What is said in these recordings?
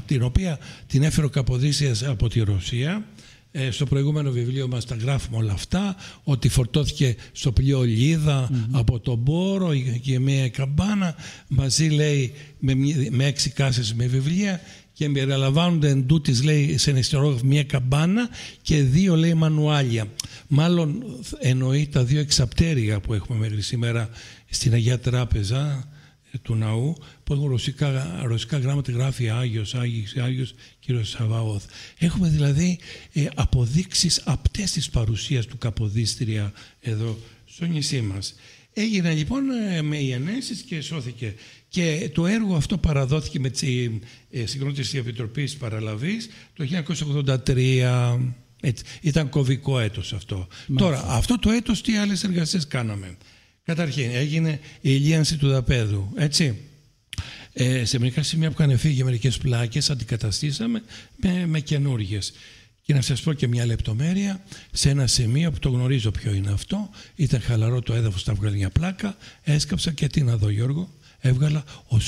την οποία την έφερε ο Καποδίστριας από τη Ρωσία. Στο προηγούμενο βιβλίο μας τα γράφουμε όλα αυτά, ότι φορτώθηκε στο πλοίο Λίδα από τον Πόρο και μια καμπάνα, μαζί λέει με 6 κάσες με βιβλία, και περιλαμβάνονται εν τούτης, λέει, σε νηστηρόγραφο μια καμπάνα και 2, λέει, μανουάλια. Μάλλον εννοεί τα 2 εξαπτέρια που έχουμε μέχρι σήμερα στην Αγία Τράπεζα του ναού, που έχουν ρωσικά γράμματα, γράφει Άγιος Κύριος Σαβαώθ. Έχουμε δηλαδή αποδείξεις απτές της παρουσίας του Καποδίστρια εδώ στο νησί μας. Έγινε λοιπόν με ιενέσεις και σώθηκε. Και το έργο αυτό παραδόθηκε με τη συγκρότηση της Επιτροπής Παραλαβής το 1983. Έτσι, ήταν κωβικό έτος αυτό. Τώρα, αυτό το έτος τι άλλες εργασίες κάναμε? Καταρχήν, έγινε η ηλίανση του δαπέδου, έτσι. Σε μερικά σημεία που είχαν φύγει μερικές πλάκες, αντικαταστήσαμε με καινούργιες. Και να σας πω και μια λεπτομέρεια, σε ένα σημείο που το γνωρίζω ποιο είναι αυτό, ήταν χαλαρό το έδαφος, θα βγάλει μια πλάκα, έσκαψα και τι να δω, Γιώργο, έβγαλα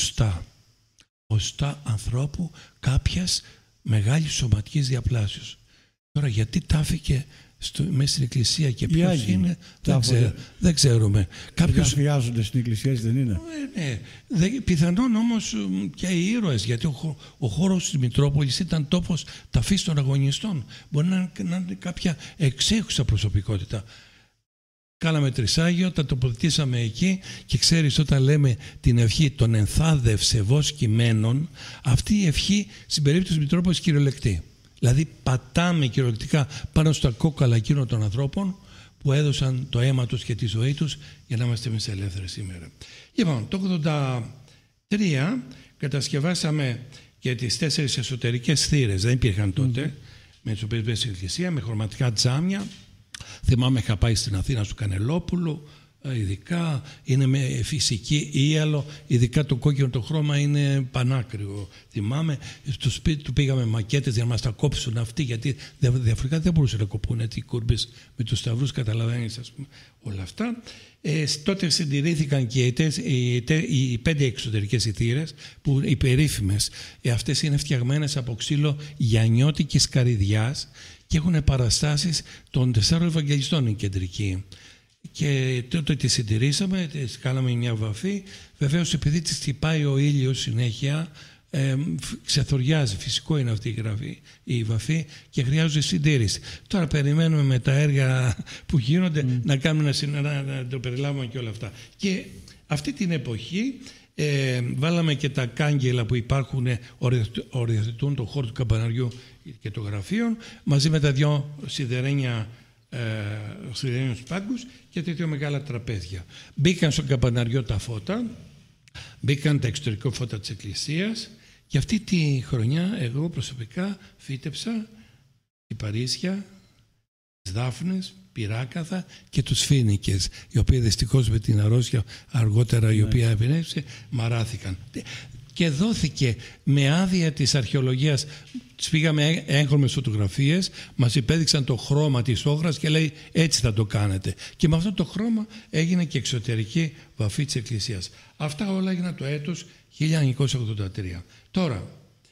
οστά ανθρώπου κάποιας μεγάλης σωματικής διαπλάσεως. Τώρα γιατί τάφηκε μέσα στην εκκλησία και ποιος είναι, δεν ξέρουμε. Κάποιος βιάζονται στην εκκλησία, δεν είναι? Ναι, πιθανόν όμως και οι ήρωες, γιατί ο χώρος της Μητρόπολης ήταν τόπος ταφής των αγωνιστών. Μπορεί να είναι κάποια εξέχουσα προσωπικότητα. Κάναμε τρισάγιο, τα τοποθετήσαμε εκεί και ξέρεις, όταν λέμε την ευχή των ενθάδευσε βος κειμένων, αυτή η ευχή στην περίπτωση της Μητρόπολης κυριολεκτεί. Δηλαδή πατάμε κυριολεκτικά πάνω στα κόκαλα εκείνων των ανθρώπων που έδωσαν το αίμα τους και τη ζωή τους για να είμαστε εμείς ελεύθεροι σήμερα. Λοιπόν, το 1983 κατασκευάσαμε και τις 4 εσωτερικές θύρες, δεν υπήρχαν τότε, με τις οποίες μπες στην εκκλησία, με χρωματικά τζάμια. Θυμάμαι, είχα πάει στην Αθήνα στο Κανελόπουλο, ειδικά είναι με φυσική ίαλο, ειδικά το κόκκινο το χρώμα είναι πανάκριβο. Θυμάμαι, στο σπίτι του πήγαμε μακέτες για να μας τα κόψουν αυτοί, γιατί διαφορετικά δεν μπορούσαν να κοπούν οι κούρμπες με τους σταυρούς, καταλαβαίνεις, ας πούμε, όλα αυτά. Τότε συντηρήθηκαν και οι 5 εξωτερικές θύρες, που οι περίφημες, αυτές είναι φτιαγμένες από ξύλο γιαννιώτικης καρυδιάς και έχουν παραστάσεις των 4 Ευαγγελιστών η κεντρική. Και τότε τη συντηρήσαμε, τις κάναμε μια βαφή. Βεβαίως, επειδή τη χτυπάει ο ήλιος συνέχεια, ξεθοριάζει, φυσικό είναι αυτή η βαφή και χρειάζεται συντήρηση. Τώρα περιμένουμε με τα έργα που γίνονται να κάνουμε να το περιλάβουμε και όλα αυτά. Και αυτή την εποχή βάλαμε και τα κάγκελα που υπάρχουν, οριοθετούν το χώρο του καμπαναριού και των γραφείων, μαζί με τα 2 σιδερένιους πάγκους και τα 2 μεγάλα τραπέζια. Μπήκαν στο καμπαναριό τα φώτα, μπήκαν τα εξωτερικά φώτα της εκκλησίας, και αυτή τη χρονιά εγώ προσωπικά φύτεψα η Παρίσια, τις Δάφνες, Πυράκαθα και τους Φοίνικες, οι οποίοι δυστυχώς με την αρρώστια αργότερα η οποία επινέβησε μαράθηκαν. Και δόθηκε με άδεια της αρχαιολογίας. Τις πήγαμε έγχρωμες φωτογραφίες, μας υπέδειξαν το χρώμα της όχρας και λέει έτσι θα το κάνετε. Και με αυτό το χρώμα έγινε και εξωτερική βαφή της εκκλησίας. Αυτά όλα έγιναν το έτος 1983. Τώρα,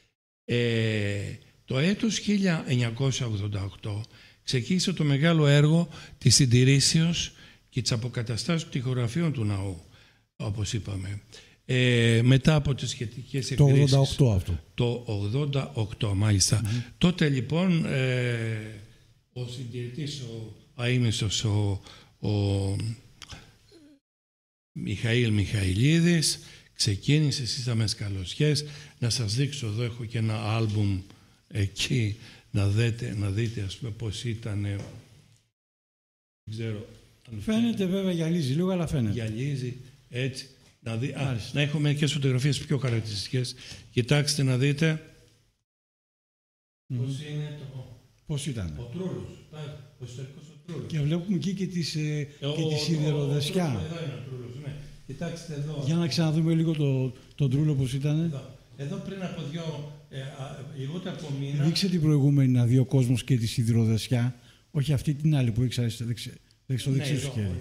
το έτος 1988 ξεκίνησε το μεγάλο έργο της συντηρήσεως και της αποκαταστάσεως των τοιχογραφείων του ναού, όπως είπαμε. Μετά από τις σχετικές εκκρίσεις. Το 88 αυτό. Το 88 μάλιστα. Τότε λοιπόν ο συντηρητής, ο αείμνηστος, ο Μιχαήλ Μιχαηλίδης ξεκίνησε στις αμεσκαλωσιές. Να σας δείξω, εδώ έχω και ένα άλμπουμ εκεί να δείτε ας πούμε πώς ήταν. Δεν ξέρω. Φαίνεται βέβαια, γυαλίζει λίγο, αλλά φαίνεται. Γυαλίζει έτσι. Να έχω μερικές φωτογραφίες πιο χαρακτηριστικές. Κοιτάξτε να δείτε πώς είναι πώς ήταν. Ο τρούλος, ο ιστορικός ο τρούλος. Και βλέπουμε εκεί και τη σιδεροδεσιά. Εδώ είναι ο τρούλος, ναι. Κοιτάξτε εδώ. Για να ξαναδούμε λίγο τον τρούλο πώς ήταν. Εδώ πριν από λιγότερο από μήνα. Δείξε την προηγούμενη να δει ο κόσμος και τη σιδεροδεσιά. Όχι αυτή την άλλη που έχεις στο δεξί σου χέρι.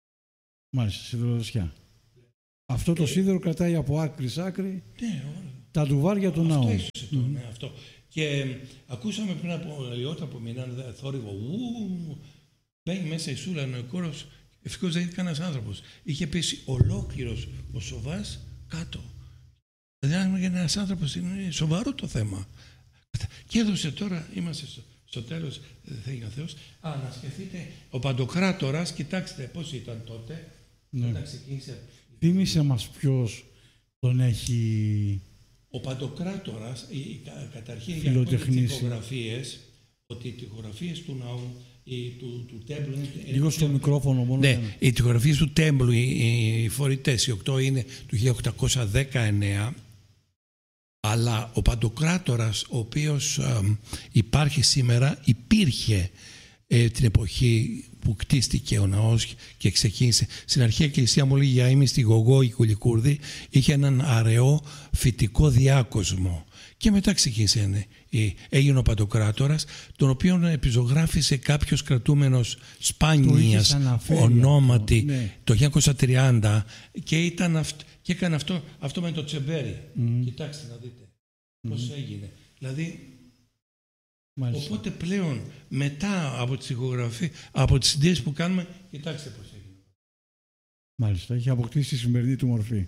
Μάλιστα, σιδεροδεσιά. Αυτό το σίδερο κρατάει από άκρη σ' άκρη. Ναι, Τα ντουβάρια του ναού. Αυτό ίσως ναι, αυτό. Και ακούσαμε πριν από λιγότερο από μήνα θόρυβο. Μπαίνει μέσα η Σούλα, ο κόρος. Ευτυχώς δεν ήταν κανένας άνθρωπος. Είχε πέσει ολόκληρος ο Σοβάς κάτω. Δηλαδή, αν είναι ένας άνθρωπος, είναι σοβαρό το θέμα. Και έδωσε τώρα, είμαστε στο τέλος, θέλει ο Θεός. Να σκεφτείτε, ο Παντοκράτορας, κοιτάξτε πώς ήταν τότε. Ναι. Όταν ξεκίνησε. Θύμισε μας ποιος τον έχει. Ο Παντοκράτορας, καταρχήν για τις τοιχογραφίες, ότι οι τοιχογραφίες του ναού, του τέμπλου. Λίγο στο μικρόφωνο μόνο. Ναι, οι τοιχογραφίες του τέμπλου, οι φορητές, οι 8 είναι του 1819. Αλλά ο Παντοκράτορας, ο οποίος υπάρχει σήμερα, υπήρχε την εποχή που κτίστηκε ο ναός και ξεκίνησε. Στην αρχαία εκκλησία μου λέγει Αΐμη στη Γογό η Κουλικούρδη, είχε έναν αραιό φυτικό διάκοσμο. Και μετά ξεκίνησε, έγινε ο Παντοκράτορας, τον οποίον επιζωγράφησε κάποιος κρατούμενος Σπάνιας ονόματι το 1930 και έκανε αυτό με το τσεμπέρι. Κοιτάξτε να δείτε πώς έγινε. Δηλαδή, μάλιστα. Οπότε πλέον μετά από τις ηχογραφίες, από τις συντήσεις που κάνουμε, κοιτάξτε πώς έγινε. Μάλιστα, έχει αποκτήσει τη σημερινή του μορφή.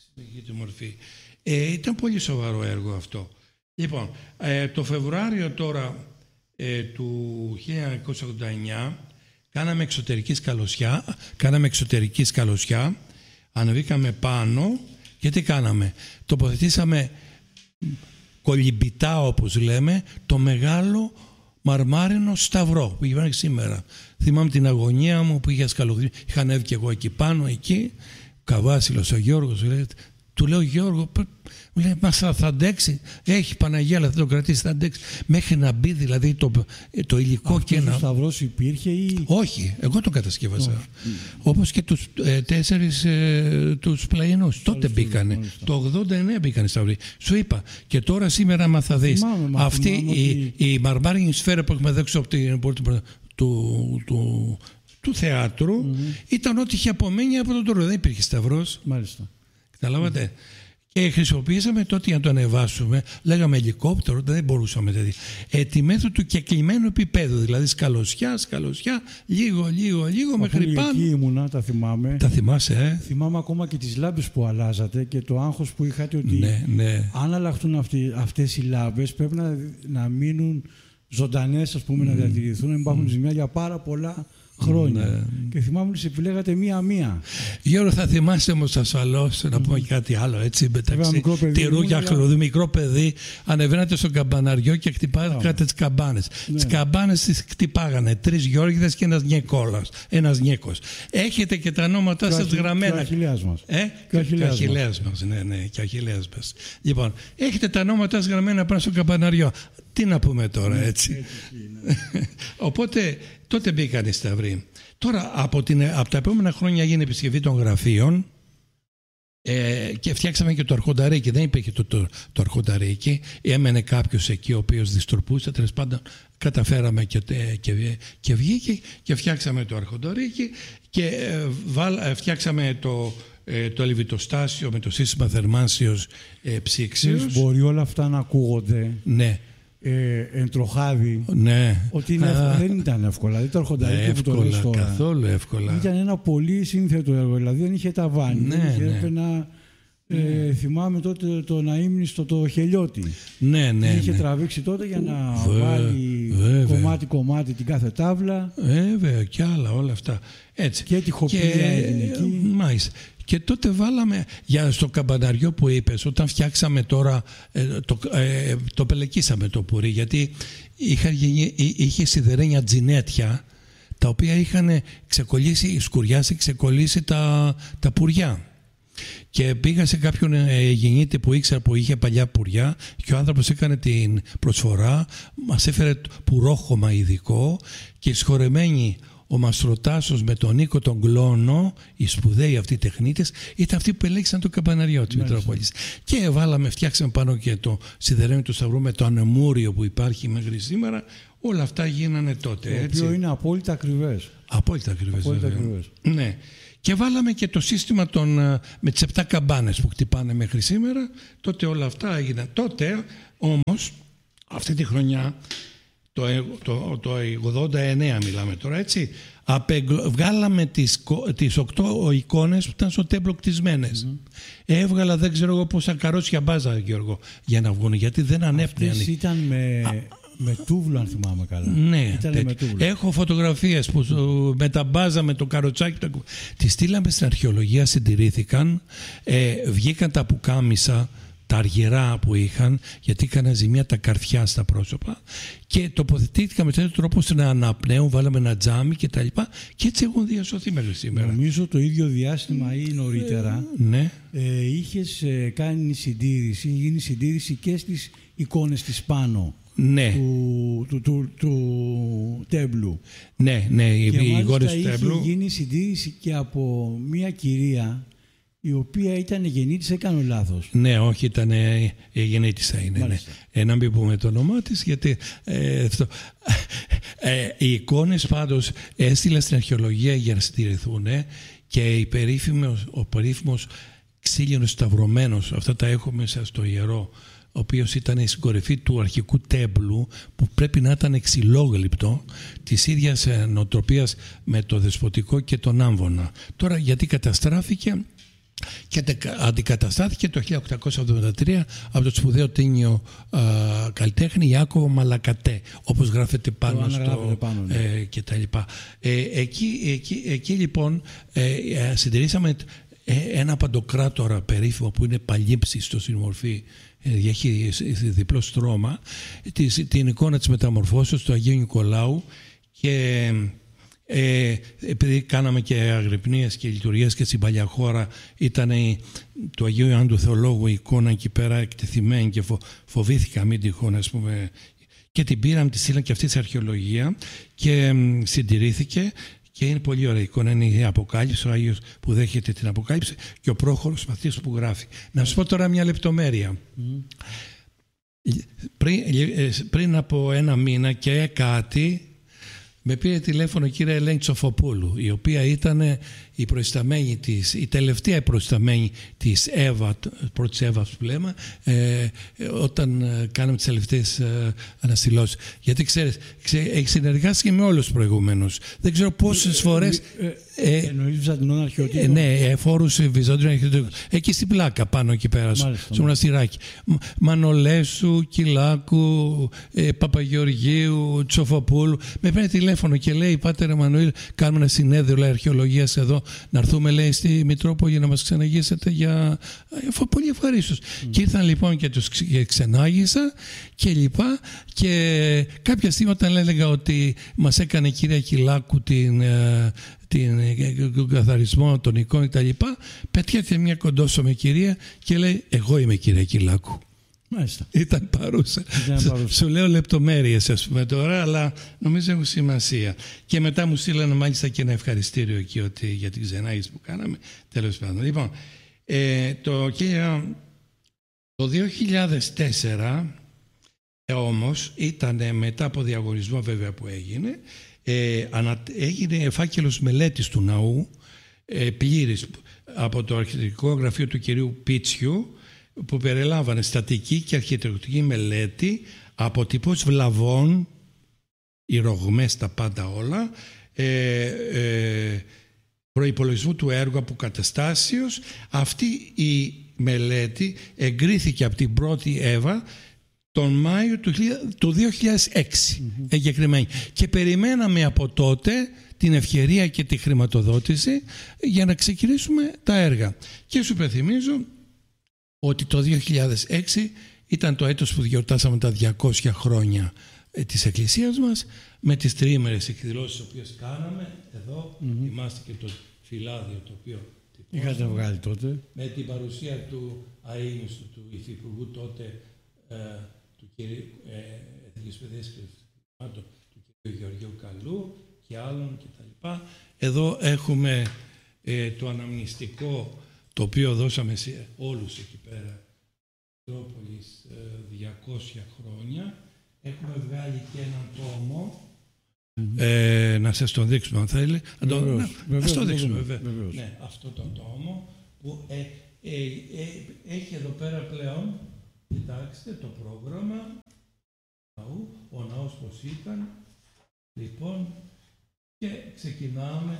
Ήταν πολύ σοβαρό έργο αυτό. Λοιπόν, το Φεβρουάριο τώρα του 1989 κάναμε εξωτερική σκαλωσιά, ανεβήκαμε πάνω και τι κάναμε. Τοποθετήσαμε κολυμπητά, όπως λέμε, το μεγάλο μαρμάρινο σταυρό που υπάρχει σήμερα. Θυμάμαι την αγωνία μου που είχε σκαλωθεί. Είχα ανέβει και εγώ εκεί πάνω, εκεί. Καβάσιλος ο Γιώργος, του λέω Γιώργο, μου λέει, μας θα αντέξει. Έχει Παναγία, αλλά θα το κρατήσει, θα αντέξει. Μέχρι να μπει δηλαδή το υλικό. Αυτός και ο σταυρός υπήρχε ή. Όχι, εγώ το κατασκεύασα. Όπως και τους 4 τους πλαϊνούς. Τότε μπήκανε. Το 89 μπήκανε σταυροί. Σου είπα. Και τώρα σήμερα, άμα θα δεις, αυτή η μαρμάρινη σφαίρα που έχουμε δέξει από την πόρτα του θεάτρου ήταν ό,τι είχε απομένει από τον τόρο. Δεν υπήρχε σταυρός. Μάλιστα. Καταλάβατε. Και χρησιμοποιήσαμε τότε για να το ανεβάσουμε, λέγαμε ελικόπτερο, δεν μπορούσαμε δηλαδή. Τη μέθοδο του κεκλειμένου επίπεδου, δηλαδή σκαλωσιά, λίγο μέχρι πάνω. Εκεί ήμουνα, τα θυμάμαι. Τα θυμάσαι, Θυμάμαι ακόμα και τις λάμπες που αλλάζατε και το άγχος που είχατε ότι αν αλλάχτούν αυτές οι λάμπες πρέπει να μείνουν ζωντανές, ας πούμε, να διατηρηθούν, να υπάρχουν ζημιά για πάρα πολλά χρόνια. Και θυμάμαι ότι σε επιλέγατε μία-μία. Γιώργο, θα θυμάσαι όμως ασφαλώς να πούμε κάτι άλλο, έτσι, μεταξύ τυρούγια, χλωδί, μικρό παιδί, ανεβαίνατε στο καμπαναριό και χτυπάγατε τις καμπάνες. Τις καμπάνες τις χτυπάγανε 3 Γιώργηδες και ένας Νιέκος. Έχετε και τα ονόματά σας γραμμένα. Και ο Αχιλλέας μας. Και ο Αχιλλέας μας. Λοιπόν, έχετε τα ονόματά σας γραμμένα πάνω στο καμπαναριό. Τι να πούμε τώρα, έτσι. Οπότε τότε μπήκαν οι σταυροί. Τώρα από τα επόμενα χρόνια έγινε επισκευή των γραφείων και φτιάξαμε και το αρχονταρίκι. Δεν υπήρχε το αρχονταρίκι. Έμενε κάποιος εκεί ο οποίος δυστορπούσε. Τέλος πάντων καταφέραμε και βγήκε και φτιάξαμε το αρχονταρίκι και φτιάξαμε το λιβιτοστάσιο με το σύστημα θερμάνσεως ψήξεως. Μπορεί όλα αυτά να ακούγονται. Ναι. Εντροχάδι, ότι δεν ήταν εύκολα. Δεν το αρχονταρίκι που το λες τώρα. Καθόλου εύκολα. Ήταν ένα πολύ σύνθετο έργο, δηλαδή δεν είχε ταβάνι. Θυμάμαι τότε τον αείμνηστο το Χελιώτη. Είχε τραβήξει τότε για να βάλει κομμάτι-κομμάτι την κάθε τάβλα. Βέβαια, και άλλα όλα αυτά. Έτσι. Και τη χοπία έγινε εκεί. Μάλιστα. Και τότε βάλαμε στο καμπαναριό που είπες, όταν φτιάξαμε τώρα, το πελεκίσαμε το πουρί, γιατί είχε σιδερένια τζινέτια, τα οποία είχαν ξεκολλήσει τα πουριά. Και πήγα σε κάποιον γεννήτη που ήξερα που είχε παλιά πουριά και ο άνθρωπος έκανε την προσφορά, μας έφερε πουρόχωμα ειδικό και οι συγχωρεμένοι ο Μαστροτάσος με τον Νίκο τον Κλόνο, οι σπουδαίοι αυτοί τεχνίτες, ήταν αυτοί που ελέγξαν το καμπαναριό της Μητρόπολης. Και φτιάξαμε πάνω και το σιδερένιο του σταυρού με το ανεμούριο που υπάρχει μέχρι σήμερα. Όλα αυτά γίνανε τότε. Το οποίο είναι απόλυτα ακριβές. Απόλυτα ακριβές. Ναι. Και βάλαμε και το σύστημα με τις 7 καμπάνες που χτυπάνε μέχρι σήμερα. Τότε όλα αυτά έγιναν. Τότε όμως, αυτή τη χρονιά, το 89 μιλάμε τώρα, έτσι, βγάλαμε τις 8 εικόνες που ήταν στο τέμπλο κτισμένες. Έβγαλα δεν ξέρω εγώ πόσα καρότσια μπάζα, Γιώργο, για να βγουν, γιατί δεν ανέπνεαν. Αυτές ήταν με τούβλο, αν θυμάμαι καλά. Ναι, έχω φωτογραφίες που με τα μπάζα, με το καροτσάκι. Τις στείλαμε στην αρχαιολογία, συντηρήθηκαν, βγήκαν τα πουκάμισα, τα αργυρά που είχαν, γιατί είχαν ζημιά τα καρφιά στα πρόσωπα, και τοποθετήθηκαν με τέτοιο τρόπο ώστε να αναπνέουν, βάλαμε ένα τζάμι και τα λοιπά, και έτσι έχουν διασωθεί μέχρι σήμερα. Νομίζω το ίδιο διάστημα ή νωρίτερα ναι. Είχες κάνει συντήρηση, γίνει συντήρηση και στις εικόνες της πάνω. Ναι. του τέμπλου. Ναι, οι εικόνες του τέμπλου. Είχε γίνει συντήρηση και από μια κυρία η οποία ήταν γεννήτησα, έκανε λάθος. Ναι, όχι, ήταν γεννήτησα είναι. Ναι. Να μην πούμε το όνομά της, γιατί οι εικόνες πάντως έστειλα στην αρχαιολογία για να συντηρηθούν, και ο περίφημος ξύλινος σταυρωμένος, αυτά τα έχω μέσα στο ιερό, ο οποίος ήταν στην κορυφή του αρχικού τέμπλου, που πρέπει να ήταν ξυλόγλυπτο, της ίδιας νοοτροπίας με το Δεσποτικό και τον Άμβονα. Τώρα γιατί καταστράφηκε και αντικαταστάθηκε το 1873 από το σπουδαίο τίνιο καλλιτέχνη Ιάκωβο Μαλακατέ, όπως γράφεται πάνω και τα λοιπά. Εκεί λοιπόν συντηρήσαμε ένα παντοκράτορα περίφημο που είναι παλίψιστο στην μορφή, έχει διπλό στρώμα, την εικόνα της μεταμορφώσεως του Αγίου Νικολάου, και επειδή κάναμε και αγρυπνίες και λειτουργίες και στην παλιά χώρα, ήταν του Αγίου Ιωάννου του Θεολόγου η εικόνα εκεί πέρα εκτεθειμένη, και φοβήθηκα μην τυχόν, ας πούμε, και την πήραμε, τη στείλαμε και αυτή στην αρχαιολογία και συντηρήθηκε. Και είναι πολύ ωραία εικόνα, είναι η Αποκάλυψη, ο Άγιος που δέχεται την Αποκάλυψη και ο πρόχωρος μαθητής που γράφει. Να σας πω τώρα μια λεπτομέρεια. Πριν από 1 μήνα και κάτι, με πήρε τηλέφωνο η κυρία Ελένη Τσοφοπούλου, η οποία ήταν η τελευταία προϊσταμένη της Εύα, πρώτης Εύας που λέμε, όταν κάναμε τις τελευταίες αναστηλώσεις. Γιατί ξέρεις, έχει συνεργάσει και με όλους τους προηγούμενους. Δεν ξέρω πόσες φορές... Εννοείς Βυζαντινών αρχαιοτήτων. Ναι, φόρους Βυζαντινών αρχαιοτήτων. Εκεί στην πλάκα πάνω εκεί πέρα, στο μοναστηράκι. Μανολέσου, Κυλάκου, Παπαγεωργίου, Τσοφοπούλου. Με παίρνει τηλέφωνο και λέει: Πάτερ Εμμανουήλ, κάνουμε ένα συνέδριο αρχαιολογίας εδώ. Να έρθουμε, λέει, στη Μητρόπολη για να μας ξεναγήσετε για... Πολύ ευχαρίστως. Και ήρθαν λοιπόν και τους ξενάγησα και λοιπά. Και κάποια στιγμή όταν έλεγα ότι μας έκανε η κυρία Κυλάκου τον καθαρισμό των εικόνων κτλ., πετιέται μια κοντόσωμη κυρία και λέει: εγώ είμαι κυρία Κυλάκου. Μάλιστα. Ήταν παρούσα. Σου λέω λεπτομέρειες, ας πούμε, τώρα, αλλά νομίζω έχουν σημασία. Και μετά μου στείλανε μάλιστα και ένα ευχαριστήριο εκεί για την ξενάγηση που κάναμε. Τέλος πάντων. Λοιπόν, το 2004 όμως ήταν μετά από διαγωνισμό βέβαια που έγινε, έγινε φάκελος μελέτης του ναού, πλήρης, από το αρχιτεκτονικό γραφείο του κυρίου Πίτσιου, που περιλάμβανε στατική και αρχιτεκτονική μελέτη, αποτυπώσεις βλαβών, οι ρογμές, τα πάντα όλα, προϋπολογισμού του έργου αποκαταστάσεως. Αυτή η μελέτη εγκρίθηκε από την πρώτη Εύα τον Μάιο του 2006 εγκεκριμένη. Και περιμέναμε από τότε την ευκαιρία και τη χρηματοδότηση για να ξεκινήσουμε τα έργα. Και σου υπενθυμίζω ότι το 2006 ήταν το έτος που γιορτάσαμε τα 200 χρόνια της Εκκλησίας μας, με τις τριήμερες εκδηλώσεις τις οποίες κάναμε. Εδώ θυμάστε και το φυλάδιο το οποίο είχατε βγάλει τότε. Με την παρουσία του αείμνηστου, του υφυπουργού τότε, του κυρίου Εθνικής Παιδείας και του κυρίου Γεωργίου Καλού και άλλων κτλ. Εδώ έχουμε το αναμνηστικό, το οποίο δώσαμε σε όλους εκεί πέρα, Μητρόπολης 200 χρόνια. Έχουμε βγάλει και έναν τόμο να σας τον δείξουμε αν θέλει. Να το δείξουμε βέβαια. Ναι, αυτό το τόμο που έχει εδώ πέρα πλέον, κοιτάξτε το πρόγραμμα, ο ναός πως ήταν, λοιπόν, και ξεκινάμε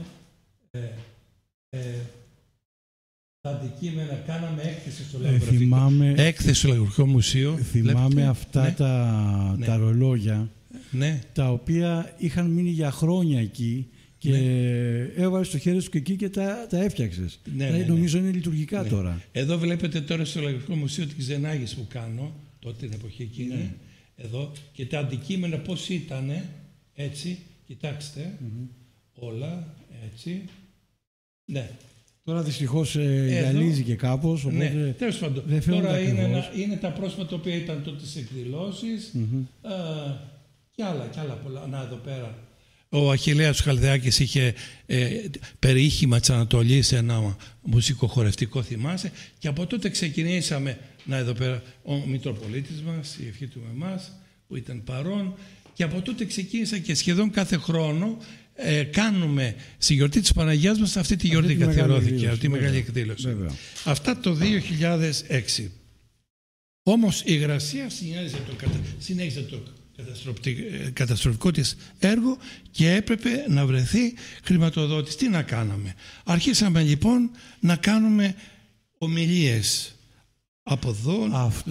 τα αντικείμενα, κάναμε έκθεση στο Λαγογραφικό. Έκθεση στο Λαγογραφικό Μουσείο. Θυμάμαι αυτά τα ρολόγια, τα οποία είχαν μείνει για χρόνια εκεί και έβαλες το χέρι σου και εκεί και τα έφτιαξες. Νομίζω είναι λειτουργικά τώρα. Εδώ βλέπετε τώρα στο Λαγογραφικό Μουσείο της Ξενάγης που κάνω, τότε την εποχή εκείνη, εδώ, και τα αντικείμενα πώς ήτανε, έτσι, κοιτάξτε, όλα, έτσι. Ναι. Τώρα δυστυχώς γυαλίζει και κάπως, οπότε τέλος πάντων. Τώρα είναι τα πρόσφατα τα οποία ήταν τότε στις εκδηλώσεις, και άλλα πολλά. Να, εδώ πέρα. Ο Αχιλλέας Χαλδεάκης είχε περιήχημα της Ανατολής, ένα μουσικοχορευτικό, θυμάσαι, και από τότε ξεκινήσαμε, να, εδώ πέρα ο Μητροπολίτης μας, η ευχή του με εμάς, που ήταν παρόν, και από τότε ξεκίνησα και σχεδόν κάθε χρόνο κάνουμε στη γιορτή της Παναγιάς μας αυτή τη γιορτή καθιερώθηκε, αυτή η μεγάλη εκδήλωση. Βέβαια. Αυτά το 2006. Όμως η Υγρασία συνέχισε το καταστροφικό της έργο και έπρεπε να βρεθεί χρηματοδότης. Τι να κάναμε? Αρχίσαμε λοιπόν να κάνουμε ομιλίες από εδώ.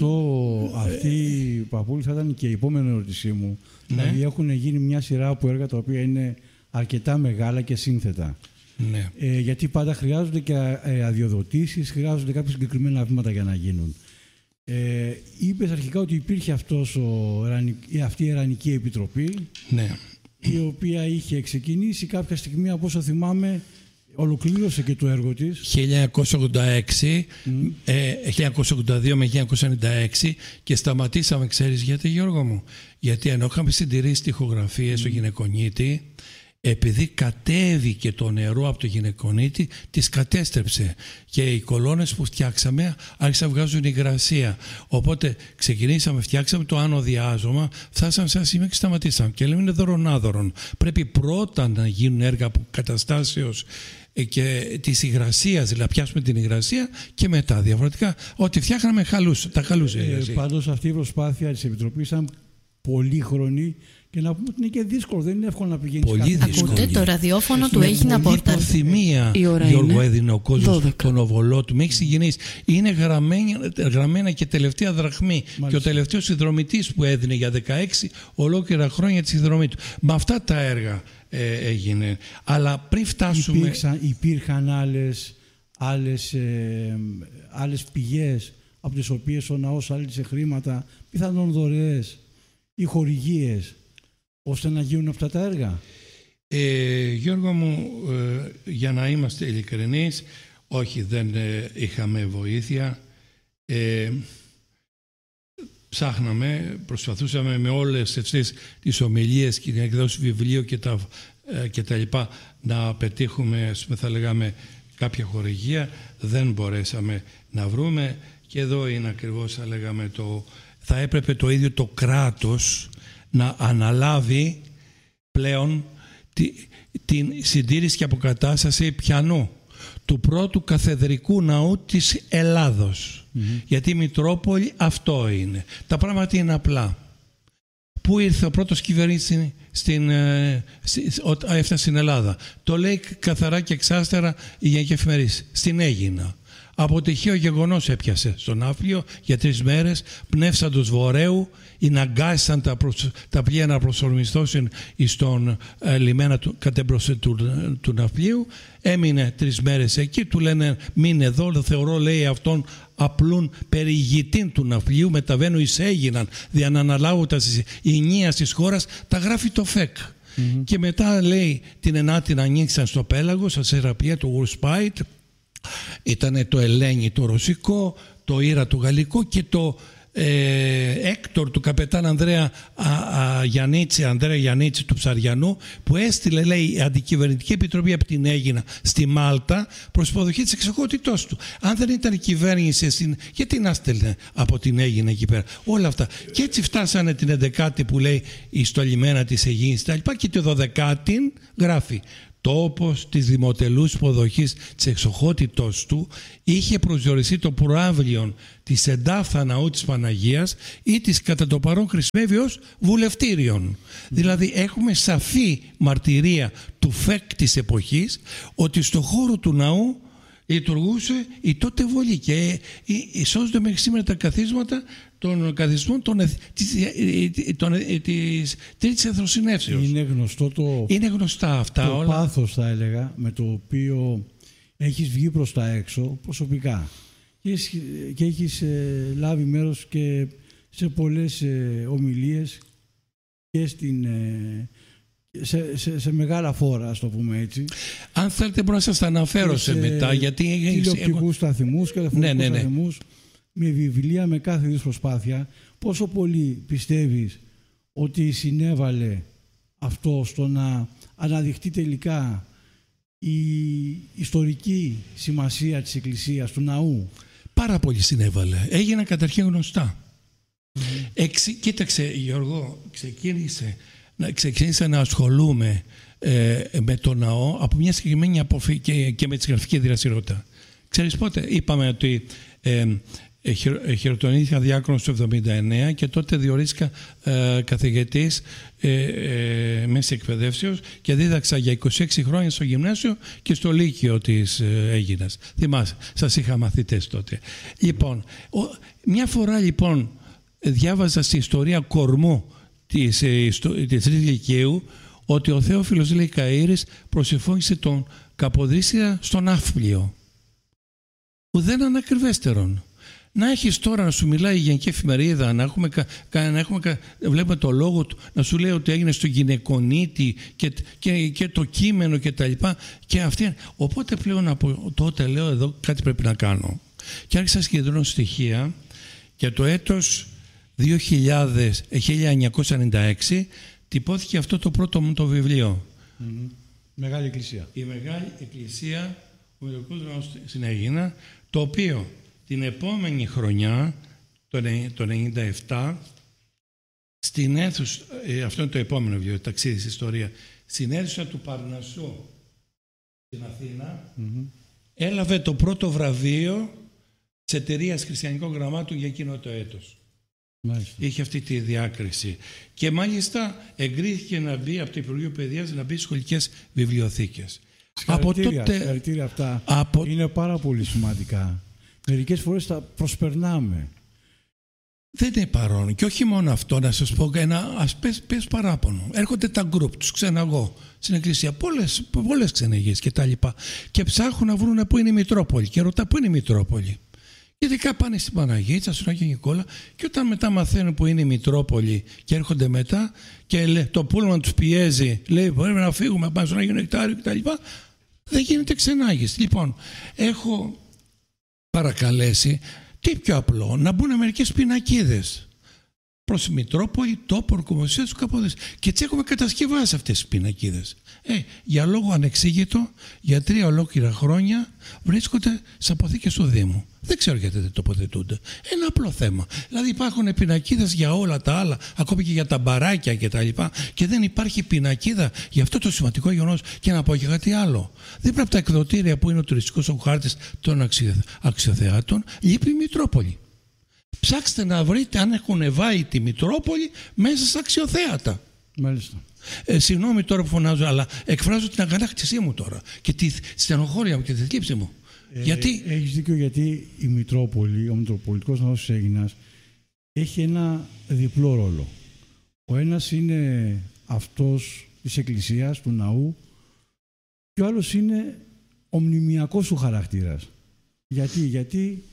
Αυτή, Παπούλη, θα ήταν και η επόμενη ερώτησή μου. Δηλαδή έχουν γίνει μια σειρά από έργα τα οποία είναι αρκετά μεγάλα και σύνθετα. Γιατί πάντα χρειάζονται και αδειοδοτήσεις, χρειάζονται κάποια συγκεκριμένα βήματα για να γίνουν. Είπες αρχικά ότι υπήρχε αυτή η Ερανική Επιτροπή, η οποία είχε ξεκινήσει κάποια στιγμή, από όσο θυμάμαι, ολοκλήρωσε και το έργο της 1982 με 1996 και σταματήσαμε, ξέρεις γιατί, Γιώργο μου? Γιατί ενώ είχαμε συντηρήσει τοιχογραφίες στο γυναικονίτη, επειδή κατέβηκε το νερό από το γυναικονίτη, τις κατέστρεψε και οι κολόνες που φτιάξαμε άρχισαν να βγάζουν υγρασία. Οπότε φτιάξαμε το άνω διάζωμα, φτάσαμε σε ένα σημείο και σταματήσαμε. Και λέμε είναι δωρονάδωρον. Πρέπει πρώτα να γίνουν έργα αποκαταστάσεως και της υγρασίας, δηλαδή πιάσουμε την υγρασία και μετά διαφορετικά ό,τι φτιάχναμε τα χαλούσε. Πάντως αυτή η προσπάθεια της Επιτροπής ήταν πολύχρονη. Και να πούμε ότι είναι και δύσκολο, δεν είναι εύκολο να πηγαίνεις πολύ δύσκολο. Ακούτε, το ραδιόφωνο του έχει να πόρτα. Με προθυμία, Γιώργο, έδινε ο κόσμος τον οβολό του. Με έχει συγκινήσει. Είναι γραμμένα και τελευταία δραχμή. Μάλιστα. Και ο τελευταίος συνδρομητής που έδινε για 16 ολόκληρα χρόνια τη συνδρομή του. Με αυτά τα έργα έγινε. Αλλά πριν φτάσουμε. Υπήρχαν άλλες πηγές από τις οποίες ο ναός άλυσε χρήματα, πιθανόν δωρεές ή χορηγίες, ώστε να γίνουν αυτά τα έργα? Γιώργο μου, για να είμαστε ειλικρινείς, όχι, δεν είχαμε βοήθεια. Ψάχναμε, προσπαθούσαμε με όλες αυτές τις ομιλίες και την εκδόση βιβλίου και τα λοιπά να πετύχουμε, θα λέγαμε, κάποια χορηγία. Δεν μπορέσαμε να βρούμε, και εδώ είναι ακριβώς, θα λέγαμε, θα έπρεπε το ίδιο το κράτος να αναλάβει πλέον την συντήρηση και αποκατάσταση πιανού του πρώτου καθεδρικού ναού της Ελλάδος. Γιατί η Μητρόπολη αυτό είναι. Τα πράγματα είναι απλά. Πού ήρθε ο πρώτος κυβερνήτης όταν έφτασε στην Ελλάδα? Το λέει καθαρά και εξάστερα η Γενική Εφημερίδα. Στην Αίγινα. Από τυχαίο γεγονός έπιασε στον Ναύπλιο για 3 μέρες, πνεύσαντος βορέου, ειναγκάσαν τα πλοία να προσορμιστώσουν στον λιμένα του Ναυπλίου. Έμεινε 3 μέρες εκεί, του λένε μείνε εδώ, θεωρώ, λέει, αυτόν απλούν περιηγητήν του Ναυπλίου, μεταβαίνουν εις Αίγιναν, δια να αναλάβοντας η ενία της χώρας, τα γράφει το ΦΕΚ. Και μετά, λέει, την Ενάτη να ανοίξαν στο πέλαγο, στα Σεραπεία, το Γουρσπάιτ. Ήταν το Ελένη το ρωσικό, το Ήρα το γαλλικό και το Έκτορ του καπετάν Ανδρέα Γιαννίτση του Ψαριανού, που έστειλε, λέει, αντικυβερνητική επιτροπή από την Αίγινα στη Μάλτα προς υποδοχή της εξοχότητός του. Αν δεν ήταν η κυβέρνηση, γιατί να στέλνε από την Αίγινα εκεί πέρα? Όλα αυτά. Και έτσι φτάσανε την 11η που λέει στο λιμένα της Αιγίνης και τη 12η γράφει: τόπος της δημοτελούς υποδοχής της εξοχότητος του είχε προσδιοριστεί το προάβλιον της εντάφθα ναού της Παναγίας ή της κατά το παρόν χρησιμεύει ως βουλευτήριον. Δηλαδή έχουμε σαφή μαρτυρία του ΦΕΚ της εποχής ότι στο χώρο του ναού λειτουργούσε η τότε βολή και σώζονται μέχρι σήμερα τα καθίσματα των καθισμών της Τρίτης Εθνοσυνεύσεως. Είναι γνωστά αυτά το όλα. Το πάθος, θα έλεγα, με το οποίο έχεις βγει προς τα έξω προσωπικά και έχεις λάβει μέρος και σε πολλές ομιλίες και σε μεγάλα φόρα, ας το πούμε έτσι. Αν θέλετε μπορώ να σας τα αναφέρω σε μετά, γιατί τηλεοπτικούς σταθμούς και τηλεφωνικούς σταθμούς, με βιβλία, με κάθε είδους προσπάθεια. Πόσο πολύ πιστεύεις ότι συνέβαλε αυτό στο να αναδειχτεί τελικά η ιστορική σημασία της Εκκλησίας, του ναού? Πάρα πολύ συνέβαλε. Έγιναν καταρχήν γνωστά. Κοίταξε Γιώργο, ξεκίνησα να ασχολούμαι με το ναό από μια συγκεκριμένη αποφή και με τη γραφική δραστηριότητα. Ξέρεις πότε? Είπαμε ότι χειροτονήθηκα διάκονος το 1979 και τότε διορίστηκα καθηγητής μέση εκπαιδεύσεως και δίδαξα για 26 χρόνια στο γυμνάσιο και στο λύκειο της Αίγινας. Θυμάσαι, σας είχα μαθητές τότε. Λοιπόν, μια φορά λοιπόν διάβαζα στη ιστορία κορμού της Τρίτης Λυκείου ότι ο Θεόφιλος, λέει, Καΐρης προσεφώνησε τον Καποδίστρια στον Ναύπλιο. Ουδέν ανακριβέστερον. Να έχεις τώρα να σου μιλάει η Γενική Εφημερίδα, βλέπουμε το λόγο του, να σου λέει ότι έγινε στο Γυναικονίτη και το κείμενο και τα λοιπά. Οπότε πλέον από τότε λέω εδώ κάτι πρέπει να κάνω. Και άρχισα να συγκεντρώνω στοιχεία και το έτος 1996 τυπώθηκε αυτό το πρώτο μου το βιβλίο. Μεγάλη Εκκλησία. Η Μεγάλη Εκκλησία, ο Μητροπολικός Ναός στην Αίγινα, το οποίο την επόμενη χρονιά, το 1997, στην αίθουσα, αυτό είναι το επόμενο βιβλίο, ταξίδι στην ιστορία, στην αίθουσα του Παρνασσού στην Αθήνα, έλαβε το πρώτο βραβείο της Εταιρείας Χριστιανικών Γραμμάτων για εκείνο το έτος. Μάλιστα. Είχε αυτή τη διάκριση. Και μάλιστα εγκρίθηκε να μπει από το Υπουργείο Παιδείας, να μπει στις σχολικές βιβλιοθήκες. Συγχαρητήρια αυτά. Είναι πάρα πολύ σημαντικά. Μερικές φορές τα προσπερνάμε. Δεν είναι παρόν. Και όχι μόνο αυτό, να σας πω πες παράπονο. Έρχονται τα γκρουπ, τους ξεναγώ στην εκκλησία, πολλές ξεναγίες και τα λοιπά. Και ψάχνουν να βρουν πού είναι η Μητρόπολη. Και ρωτά πού είναι η Μητρόπολη. Ειδικά πάνε στην Παναγίτσα, στον Άγιο Νικόλα, και όταν μετά μαθαίνουν που είναι η Μητρόπολη και έρχονται μετά και το πούλμαν τους πιέζει, λέει πρέπει να φύγουμε, πάμε στον Άγιο Νεκτάριο κτλ. Δεν γίνεται ξενάγηση. Λοιπόν, έχω παρακαλέσει, τι πιο απλό, να μπουν μερικές πινακίδες προς Μητρόπολη, τόπο, ορκομοσία του Καποδίστρια. Και τις έχουμε κατασκευάσει αυτές τις πινακίδες. Για λόγο ανεξήγητο, για 3 ολόκληρα χρόνια βρίσκονται στις αποθήκες του Δήμου. Δεν ξέρω γιατί δεν τοποθετούνται. Ένα απλό θέμα. Δηλαδή υπάρχουν πινακίδες για όλα τα άλλα, ακόμη και για τα μπαράκια κτλ. Και δεν υπάρχει πινακίδα για αυτό το σημαντικό γεγονός. Και να πω και κάτι άλλο. Δίπλα από τα εκδοτήρια που είναι ο τουριστικός χάρτης των αξιοθεάτων, λείπει η Μητρόπολη. Ψάξτε να βρείτε αν έχουν βάλει τη Μητρόπολη μέσα στα αξιοθέατα. Μάλιστα. Συγγνώμη τώρα που φωνάζω, αλλά εκφράζω την αγανάκτησή μου τώρα και τη στενοχώρια μου και τη θλίψη μου. Γιατί... Έχεις δίκιο, γιατί η Μητρόπολη, ο Μητροπολιτικός Ναός της Αίγινας, έχει ένα διπλό ρόλο. Ο ένας είναι αυτός της Εκκλησίας, του ναού, και ο άλλος είναι ο μνημειακός του χαρακτήρας. Γιατί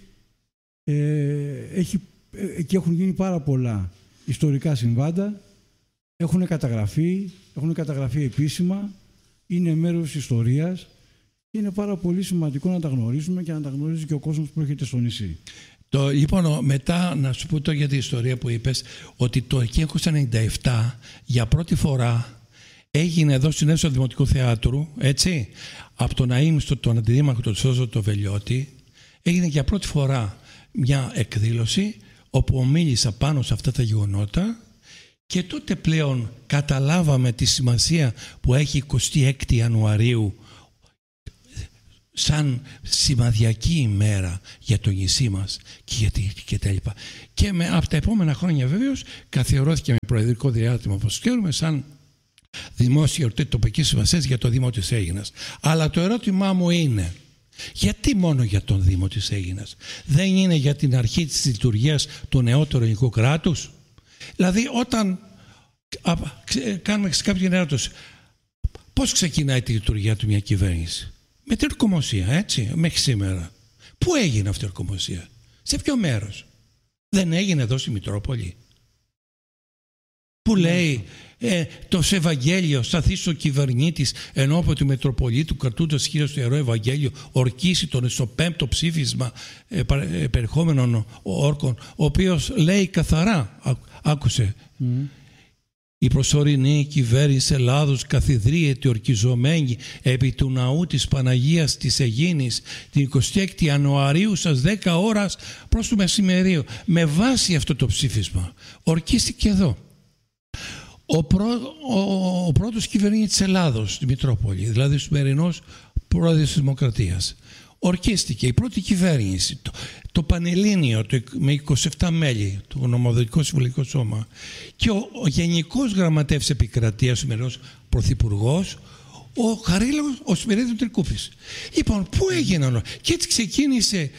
εκεί έχουν γίνει πάρα πολλά ιστορικά συμβάντα, έχουν καταγραφεί επίσημα, είναι μέρος της ιστορίας και είναι πάρα πολύ σημαντικό να τα γνωρίζουμε και να τα γνωρίζει και ο κόσμος που έρχεται στο νησί. Λοιπόν, μετά να σου πω για την ιστορία που είπες, ότι το 1997 για πρώτη φορά έγινε εδώ στην αίθουσα Δημοτικού Θεάτρου, έτσι, από τον αείμνηστο τον αντιδήμαρχο τον Σώζο το Βελιώτη, έγινε για πρώτη φορά μια εκδήλωση όπου μίλησα πάνω σε αυτά τα γεγονότα και τότε πλέον καταλάβαμε τη σημασία που έχει 26 Ιανουαρίου σαν σημαδιακή ημέρα για το νησί μας και τα λοιπά. Και από τα επόμενα χρόνια βέβαιως καθιερώθηκε με προεδρικό διάτημα, όπως ξέρουμε, σαν δημόσια εορτή τοπικής σημασίας για το Δήμο της Αίγινας. Αλλά το ερώτημά μου είναι, γιατί μόνο για τον Δήμο της Αίγινας? Δεν είναι για την αρχή της λειτουργίας του νεότερου ελληνικού κράτους? Δηλαδή όταν κάνουμε κάποια ερώτηση, πώς ξεκινάει τη λειτουργία του μια κυβέρνηση? Με την ορκομοσία, έτσι, μέχρι σήμερα. Πού έγινε αυτή η ορκομοσία? Σε ποιο μέρος? Δεν έγινε εδώ στη Μητρόπολη? Που λέει το Ευαγγέλιο σταθείς ο κυβερνήτης ενώπιον του Μητροπολίτου κρατούντας χείρας του Ιερό Ευαγγέλιο ορκίσει τον στο 5ο ψήφισμα περιεχόμενων όρκων, ο οποίος λέει καθαρά, άκουσε, η προσωρινή κυβέρνηση Ελλάδος καθιδρύεται ορκιζομένη επί του ναού της Παναγίας της Αιγίνης την 26η Ιανουαρίου στις 10 ώρας προς το μεσημερίο. Με βάση αυτό το ψήφισμα ορκίστηκε εδώ ο πρώτος κυβερνήτης της Ελλάδος στη Μητρόπολη, δηλαδή ο σημερινός πρόεδρος της Δημοκρατίας. Ορκίστηκε η πρώτη κυβέρνηση, το Πανελλήνιο με 27 μέλη, το νομοθετικό συμβουλευτικό σώμα, και ο Γενικός Γραμματεύς Επικρατείας, ο σημερινός Πρωθυπουργός, ο Χαρίλαος, ο Σπυρίδης Τρικούπης. Λοιπόν, πού έγιναν? Και έτσι ξεκίνησε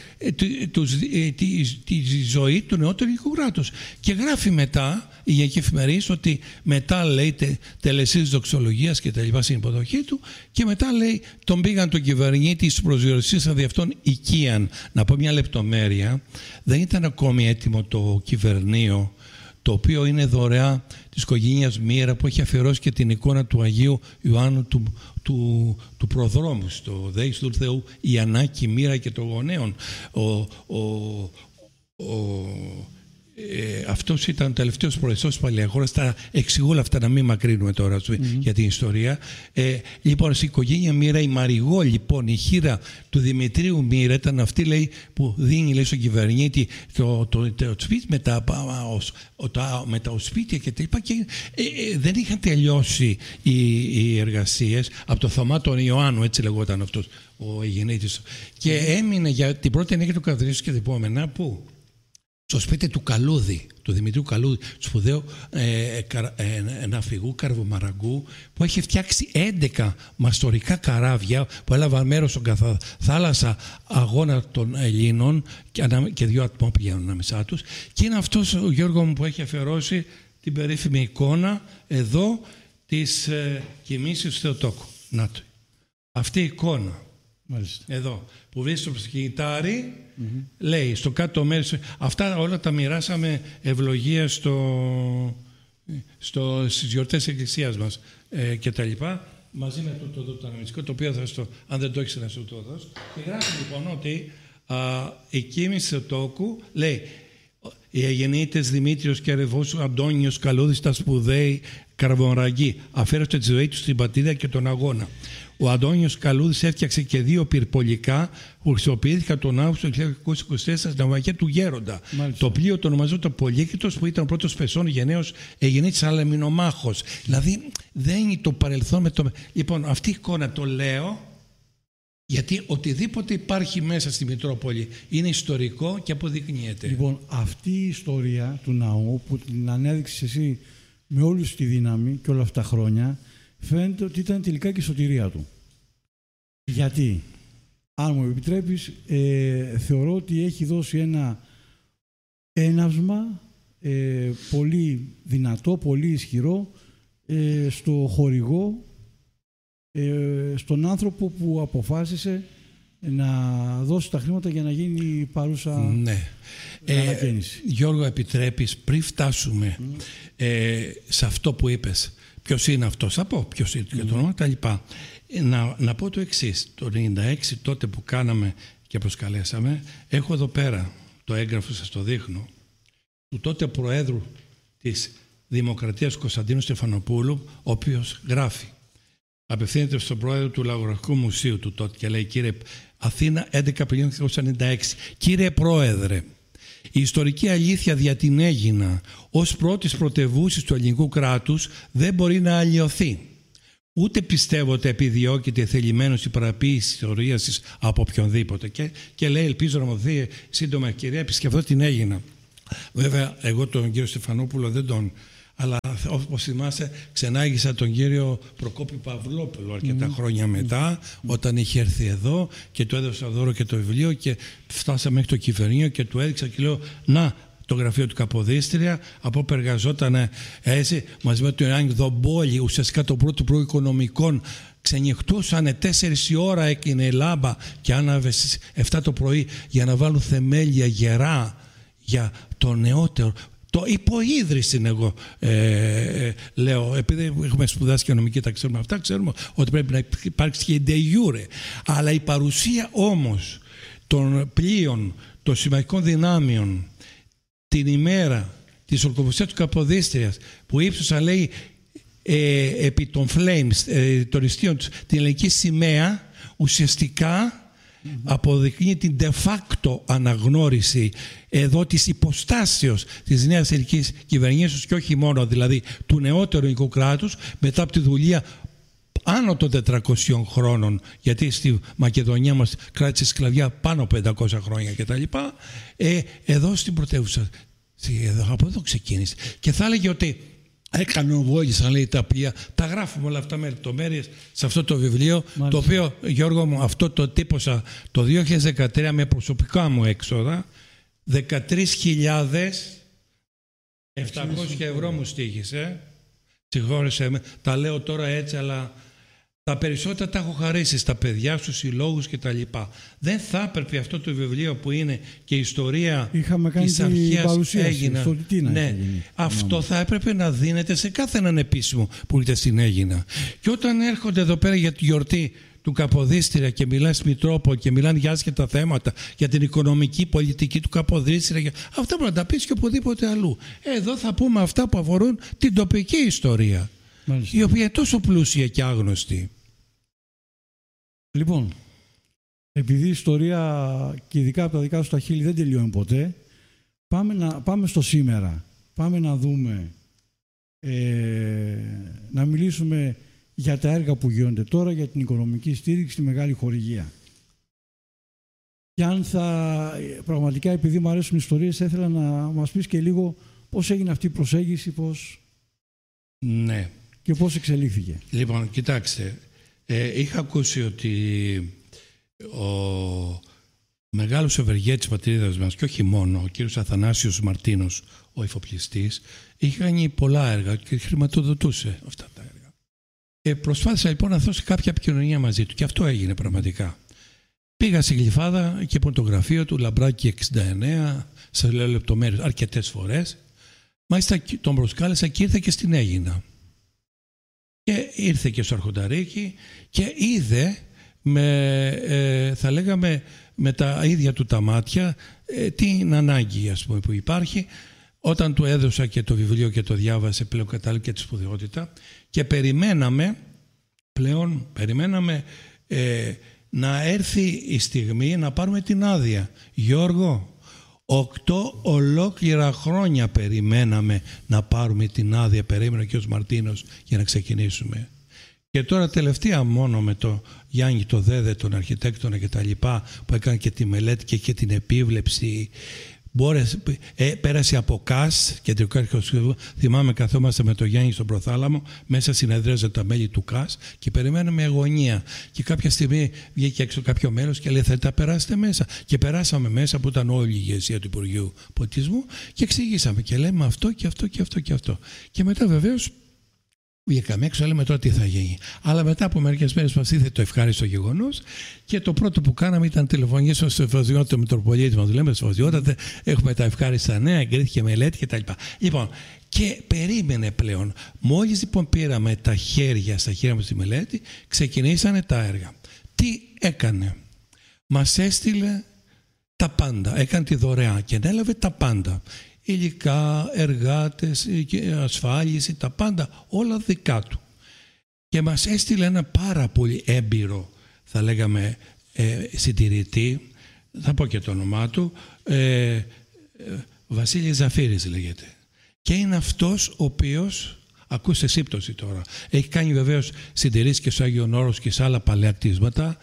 τη ζωή του νεότερου ελληνικού κράτους. Και γράφει μετά η Γενική Εφημερίδα ότι μετά λέει τελεσίες δοξολογίας και τα λοιπά στην υποδοχή του, και μετά λέει τον πήγαν τον κυβερνήτη στους προσδιορισμοί δι' αυτόν οικίαν. Να πω μια λεπτομέρεια, δεν ήταν ακόμη έτοιμο το κυβερνείο, το οποίο είναι δωρεά της οικογένειας Μοίρα, που έχει αφιερώσει και την εικόνα του Αγίου Ιωάννου του Προδρόμου στο Δέης του Θεού Ιαννάκη Μοίρα και των γονέων. Αυτός ήταν ο τελευταίος προεδρός της Παλαιαγόρας. Τα εξηγώ όλα αυτά, να μην μακρύνουμε τώρα για την ιστορία. Λοιπόν, στην οικογένεια Μοίρα, η Μαριγό, λοιπόν, η χείρα του Δημητρίου Μοίρα, ήταν αυτή, λέει, που δίνει, λέει, στον κυβερνήτη το σπίτι με τα οσπίτια και τα λοιπά. Και δεν είχαν τελειώσει οι εργασίες από το Θωμά τον Ιωάννου, έτσι λεγόταν αυτός ο γεννήτης. Και έμεινε για την πρώτη ενέργεια του καθαρίσεως και διπόμενα, πού? Στο σπίτι του Καλούδη, του Δημητρίου Καλούδη, του σπουδαίου ναυπηγού Καρβομαραγκού, που έχει φτιάξει 11 μαστορικά καράβια που έλαβαν μέρος στον θάλασσα αγώνα των Ελλήνων και 2 ατμόπλια ανάμεσά τους. Και είναι αυτός ο Γιώργο μου που έχει αφιερώσει την περίφημη εικόνα εδώ της κοιμήσεως του Θεοτόκου. Να το. Αυτή η εικόνα. Μάλιστα. Εδώ που βρίσκεται στο κινητάρι, λέει στο κάτω μέρος, αυτά όλα τα μοιράσαμε ευλογία στις γιορτές της Εκκλησίας μας και τα λοιπά, μαζί με το αναμνηστικό, το οποίο αν δεν το έχεις να σου το δώσω. Και γράφει λοιπόν ότι η κοίμηση του Θεοτόκου, λέει, οι αγεννήτες Δημήτριος και Αρεβός Αντώνιος Καλούδης τα σπουδαίοι Καρβομαραγκοί αφαίρεστε τη ζωή τους στην πατρίδα και τον αγώνα. Ο Αντώνιος Καλούδης έφτιαξε και 2 πυρπολικά που χρησιμοποιήθηκαν τον Αύγουστο του 1924 στην ναυαγία του Γέροντα. Μάλιστα. Το πλοίο το ονομαζόταν Πολύκριτος, που ήταν ο πρώτος πεσόν γενναίος εγεννήτης αλλά μηνομάχος. Δηλαδή δεν είναι το παρελθόν με το... Λοιπόν, αυτή η εικόνα το λέω γιατί οτιδήποτε υπάρχει μέσα στη Μητρόπολη είναι ιστορικό και αποδεικνύεται. Λοιπόν, αυτή η ιστορία του ναού που την ανέδειξες εσύ με όλη τη δύναμη και όλα αυτά τα χρόνια, φαίνεται ότι ήταν τελικά και η σωτηρία του. Γιατί, αν μου επιτρέπεις, θεωρώ ότι έχει δώσει ένα έναυσμα πολύ δυνατό, πολύ ισχυρό στο χορηγό, στον άνθρωπο που αποφάσισε να δώσει τα χρήματα για να γίνει η παρούσα ανακαίνιση. Γιώργο, επιτρέπεις, πριν φτάσουμε σε αυτό που είπες, ποιος είναι αυτός, θα πω ποιος είναι και το όνομα, τα λοιπά. Να πω το εξής. Το 96 τότε που κάναμε και προσκαλέσαμε, έχω εδώ πέρα το έγγραφο, σας το δείχνω, του τότε Προέδρου της Δημοκρατίας Κωνσταντίνου Στεφανοπούλου, ο οποίος γράφει, απευθύνεται στον Πρόεδρο του Λαογραφικού Μουσείου του τότε και λέει: κύριε Αθήνα, 11 Απριλίου 1996, κύριε Πρόεδρε, η ιστορική αλήθεια δια την Αίγινα ως πρώτης πρωτευούσης του ελληνικού κράτους δεν μπορεί να αλλοιωθεί. Ούτε πιστεύω ότι επιδιώκεται θελημένος η παραποίηση ιστορίας της από οποιονδήποτε. Και λέει: ελπίζω να μου δει σύντομα ευκαιρία, επισκεφθώ την Αίγινα. Βέβαια, εγώ τον κύριο Στεφανόπουλο δεν τον. Αλλά όπως θυμάσαι, ξενάγησα τον κύριο Προκόπη Παυλόπουλο αρκετά χρόνια μετά, όταν είχε έρθει εδώ και του έδωσα δώρο και το βιβλίο και φτάσαμε μέχρι το Κηφερνείο και του έδειξα και λέω: να, το γραφείο του Καποδίστρια, από όπου εργαζόταν έτσι μαζί με τον Ιωάννη Δομπόλη, ουσιαστικά το πρώτο Υπουργό Οικονομικών. Ξενυχτούσανε 4 η ώρα, έκαινε η λάμπα και άναβε στις 7 το πρωί για να βάλουν θεμέλια γερά για το νεότερο. Το υποίδρυση εγώ λέω, επειδή έχουμε σπουδάσει και νομική, τα ξέρουμε αυτά, ξέρουμε ότι πρέπει να υπάρξει και η de jure. Αλλά η παρουσία όμως των πλοίων, των συμμαχικών δυνάμεων την ημέρα της ορκοποσίας του Καποδίστριας που ύψωσαν, λέει, επί των flames, των ιστίων τους, την ελληνική σημαία, ουσιαστικά αποδεικνύει την de facto αναγνώριση εδώ της υποστάσεως της νέας ελληνικής κυβερνήσεως και όχι μόνο δηλαδή του νεότερου ελληνικού κράτους μετά από τη δουλεία άνω των 400 χρόνων, γιατί στη Μακεδονία μας κράτησε σκλαβιά πάνω από 500 χρόνια κτλ. Εδώ στην πρωτεύουσα, από εδώ ξεκίνησε. Και θα έλεγε ότι κανοβόλησαν, λέει, τα πλοία. Τα γράφουμε όλα αυτά με λεπτομέρειες σε αυτό το βιβλίο. Μάλιστα. Το οποίο, Γιώργο μου, αυτό το τύπωσα το 2013 με προσωπικά μου έξοδα. 13.700 ευρώ μου στοίχησε. Συγχώρεσέ με, τα λέω τώρα έτσι, αλλά τα περισσότερα τα έχω χαρίσει στα παιδιά, στους συλλόγους κτλ. Δεν θα έπρεπε αυτό το βιβλίο που είναι και η ιστορία της αρχαίας Αίγινα. Ναι, αυτό θα έπρεπε να δίνεται σε κάθε έναν επίσημο που ήρθε στην Αίγινα. Και όταν έρχονται εδώ πέρα για τη γιορτή του Καποδίστρια και μιλάνε στη Μητρόπολη και μιλάνε για άσχετα θέματα, για την οικονομική πολιτική του Καποδίστρια, αυτά μπορεί να τα πεις και οπουδήποτε αλλού. Εδώ θα πούμε αυτά που αφορούν την τοπική ιστορία. Μάλιστα. Η οποία είναι τόσο πλούσια και άγνωστη. Λοιπόν, επειδή η ιστορία και ειδικά από τα δικά σου τα χείλη δεν τελειώνει ποτέ, πάμε στο σήμερα. Πάμε να δούμε, να μιλήσουμε για τα έργα που γίνονται τώρα, για την οικονομική στήριξη στη Μεγάλη Χορηγία. Και αν πραγματικά, επειδή μου αρέσουν οι ιστορίες, θα ήθελα να μας πεις και λίγο πώς έγινε αυτή η προσέγγιση, ναι, και πώς εξελίχθηκε. Λοιπόν, κοιτάξτε, είχα ακούσει ότι ο μεγάλος ευεργέτης πατρίδας μας, και όχι μόνο, ο κύριος Αθανάσιος Μαρτίνος, ο εφοπλιστής, είχε κάνει πολλά έργα και χρηματοδοτούσε αυτά τα έργα. Προσπάθησα λοιπόν να δώσω κάποια επικοινωνία μαζί του και αυτό έγινε πραγματικά. Πήγα στη Γλυφάδα και από το γραφείο του, Λαμπράκη 69, σας λέω λεπτομέρειες αρκετές φορές. Μάλιστα τον προσκάλεσα και ήρθε και στην Αίγινα. Και ήρθε και στο Αρχονταρίκι και είδε, θα λέγαμε, με τα ίδια του τα μάτια την ανάγκη, ας πούμε, που υπάρχει. Όταν του έδωσα και το βιβλίο και το διάβασε, πλέον κατάλαβε και τη σπουδαιότητα και περιμέναμε να έρθει η στιγμή να πάρουμε την άδεια. Γιώργο, 8 ολόκληρα χρόνια περιμέναμε να πάρουμε την άδεια, περίμενε και ο Μαρτίνος για να ξεκινήσουμε. Και τώρα τελευταία μόνο με το Γιάννη το Δέδε, τον αρχιτέκτονα και τα λοιπά, που έκανε και τη μελέτη και είχε την επίβλεψη, πέρασε από ΚΑΣ, κεντρικό αρχαιοσχεδό. Θυμάμαι, καθόμαστε με τον Γιάννη στον Προθάλαμο, μέσα συνεδρίαζαν τα μέλη του ΚΑΣ και περιμέναμε αγωνία. Και κάποια στιγμή βγήκε έξω κάποιο μέλος και λέει: θα τα περάσετε μέσα. Και περάσαμε μέσα, που ήταν όλη η ηγεσία του Υπουργείου Πολιτισμού, και εξηγήσαμε και λέμε αυτό και αυτό και αυτό και αυτό. Και μετά βεβαίως βγήκαμε έξω, λέμε τώρα τι θα γίνει. Αλλά μετά από μερικές μέρες μας ήρθε το ευχάριστο γεγονός και το πρώτο που κάναμε ήταν τηλεφωνήσουμε στο Εφοδιότητα Μητροπολίτη μας. Λέμε στο Εφοδιότητα, έχουμε τα ευχάριστα νέα, εγκρίθηκε μελέτη κτλ. Λοιπόν, και περίμενε πλέον. Μόλις λοιπόν πήραμε τα χέρια στα χέρια μας τη μελέτη, ξεκινήσανε τα έργα. Τι έκανε? Μας έστειλε τα πάντα. Έκανε τη δωρεά και ανέλαβε τα πάντα. Υλικά, εργάτες, ασφάλιση, τα πάντα, όλα δικά του. Και μας έστειλε ένα πάρα πολύ έμπειρο, θα λέγαμε, συντηρητή, θα πω και το όνομά του, Βασίλης Ζαφύρης λέγεται. Και είναι αυτός ο οποίος, ακούστε σύμπτωση τώρα, έχει κάνει βεβαίως συντηρήσεις και στο Άγιον Όρος και σε άλλα παλαιά κτίσματα,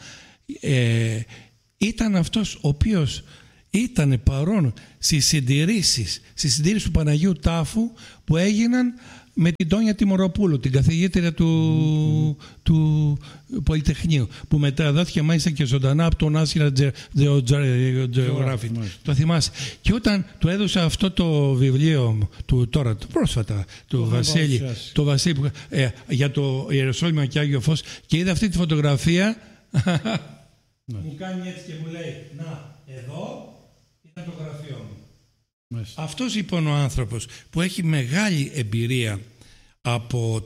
ήταν αυτός ο οποίος ήταν παρόν στις συντηρήσεις του Παναγίου Τάφου που έγιναν με την Τόνια Τιμωροπούλου, την καθηγήτρια του Πολυτεχνείου, που μετά δόθηκε μάλιστα και ζωντανά από τον National Geographic. Το θυμάσαι. Και όταν του έδωσα αυτό το βιβλίο του τώρα, πρόσφατα, του Βασίλη, για το Ιεροσόλυμα και Άγιο Φως, και είδα αυτή τη φωτογραφία, μου κάνει έτσι και μου λέει, να, εδώ ήταν το γραφείο μου. Αυτός λοιπόν ο άνθρωπος που έχει μεγάλη εμπειρία από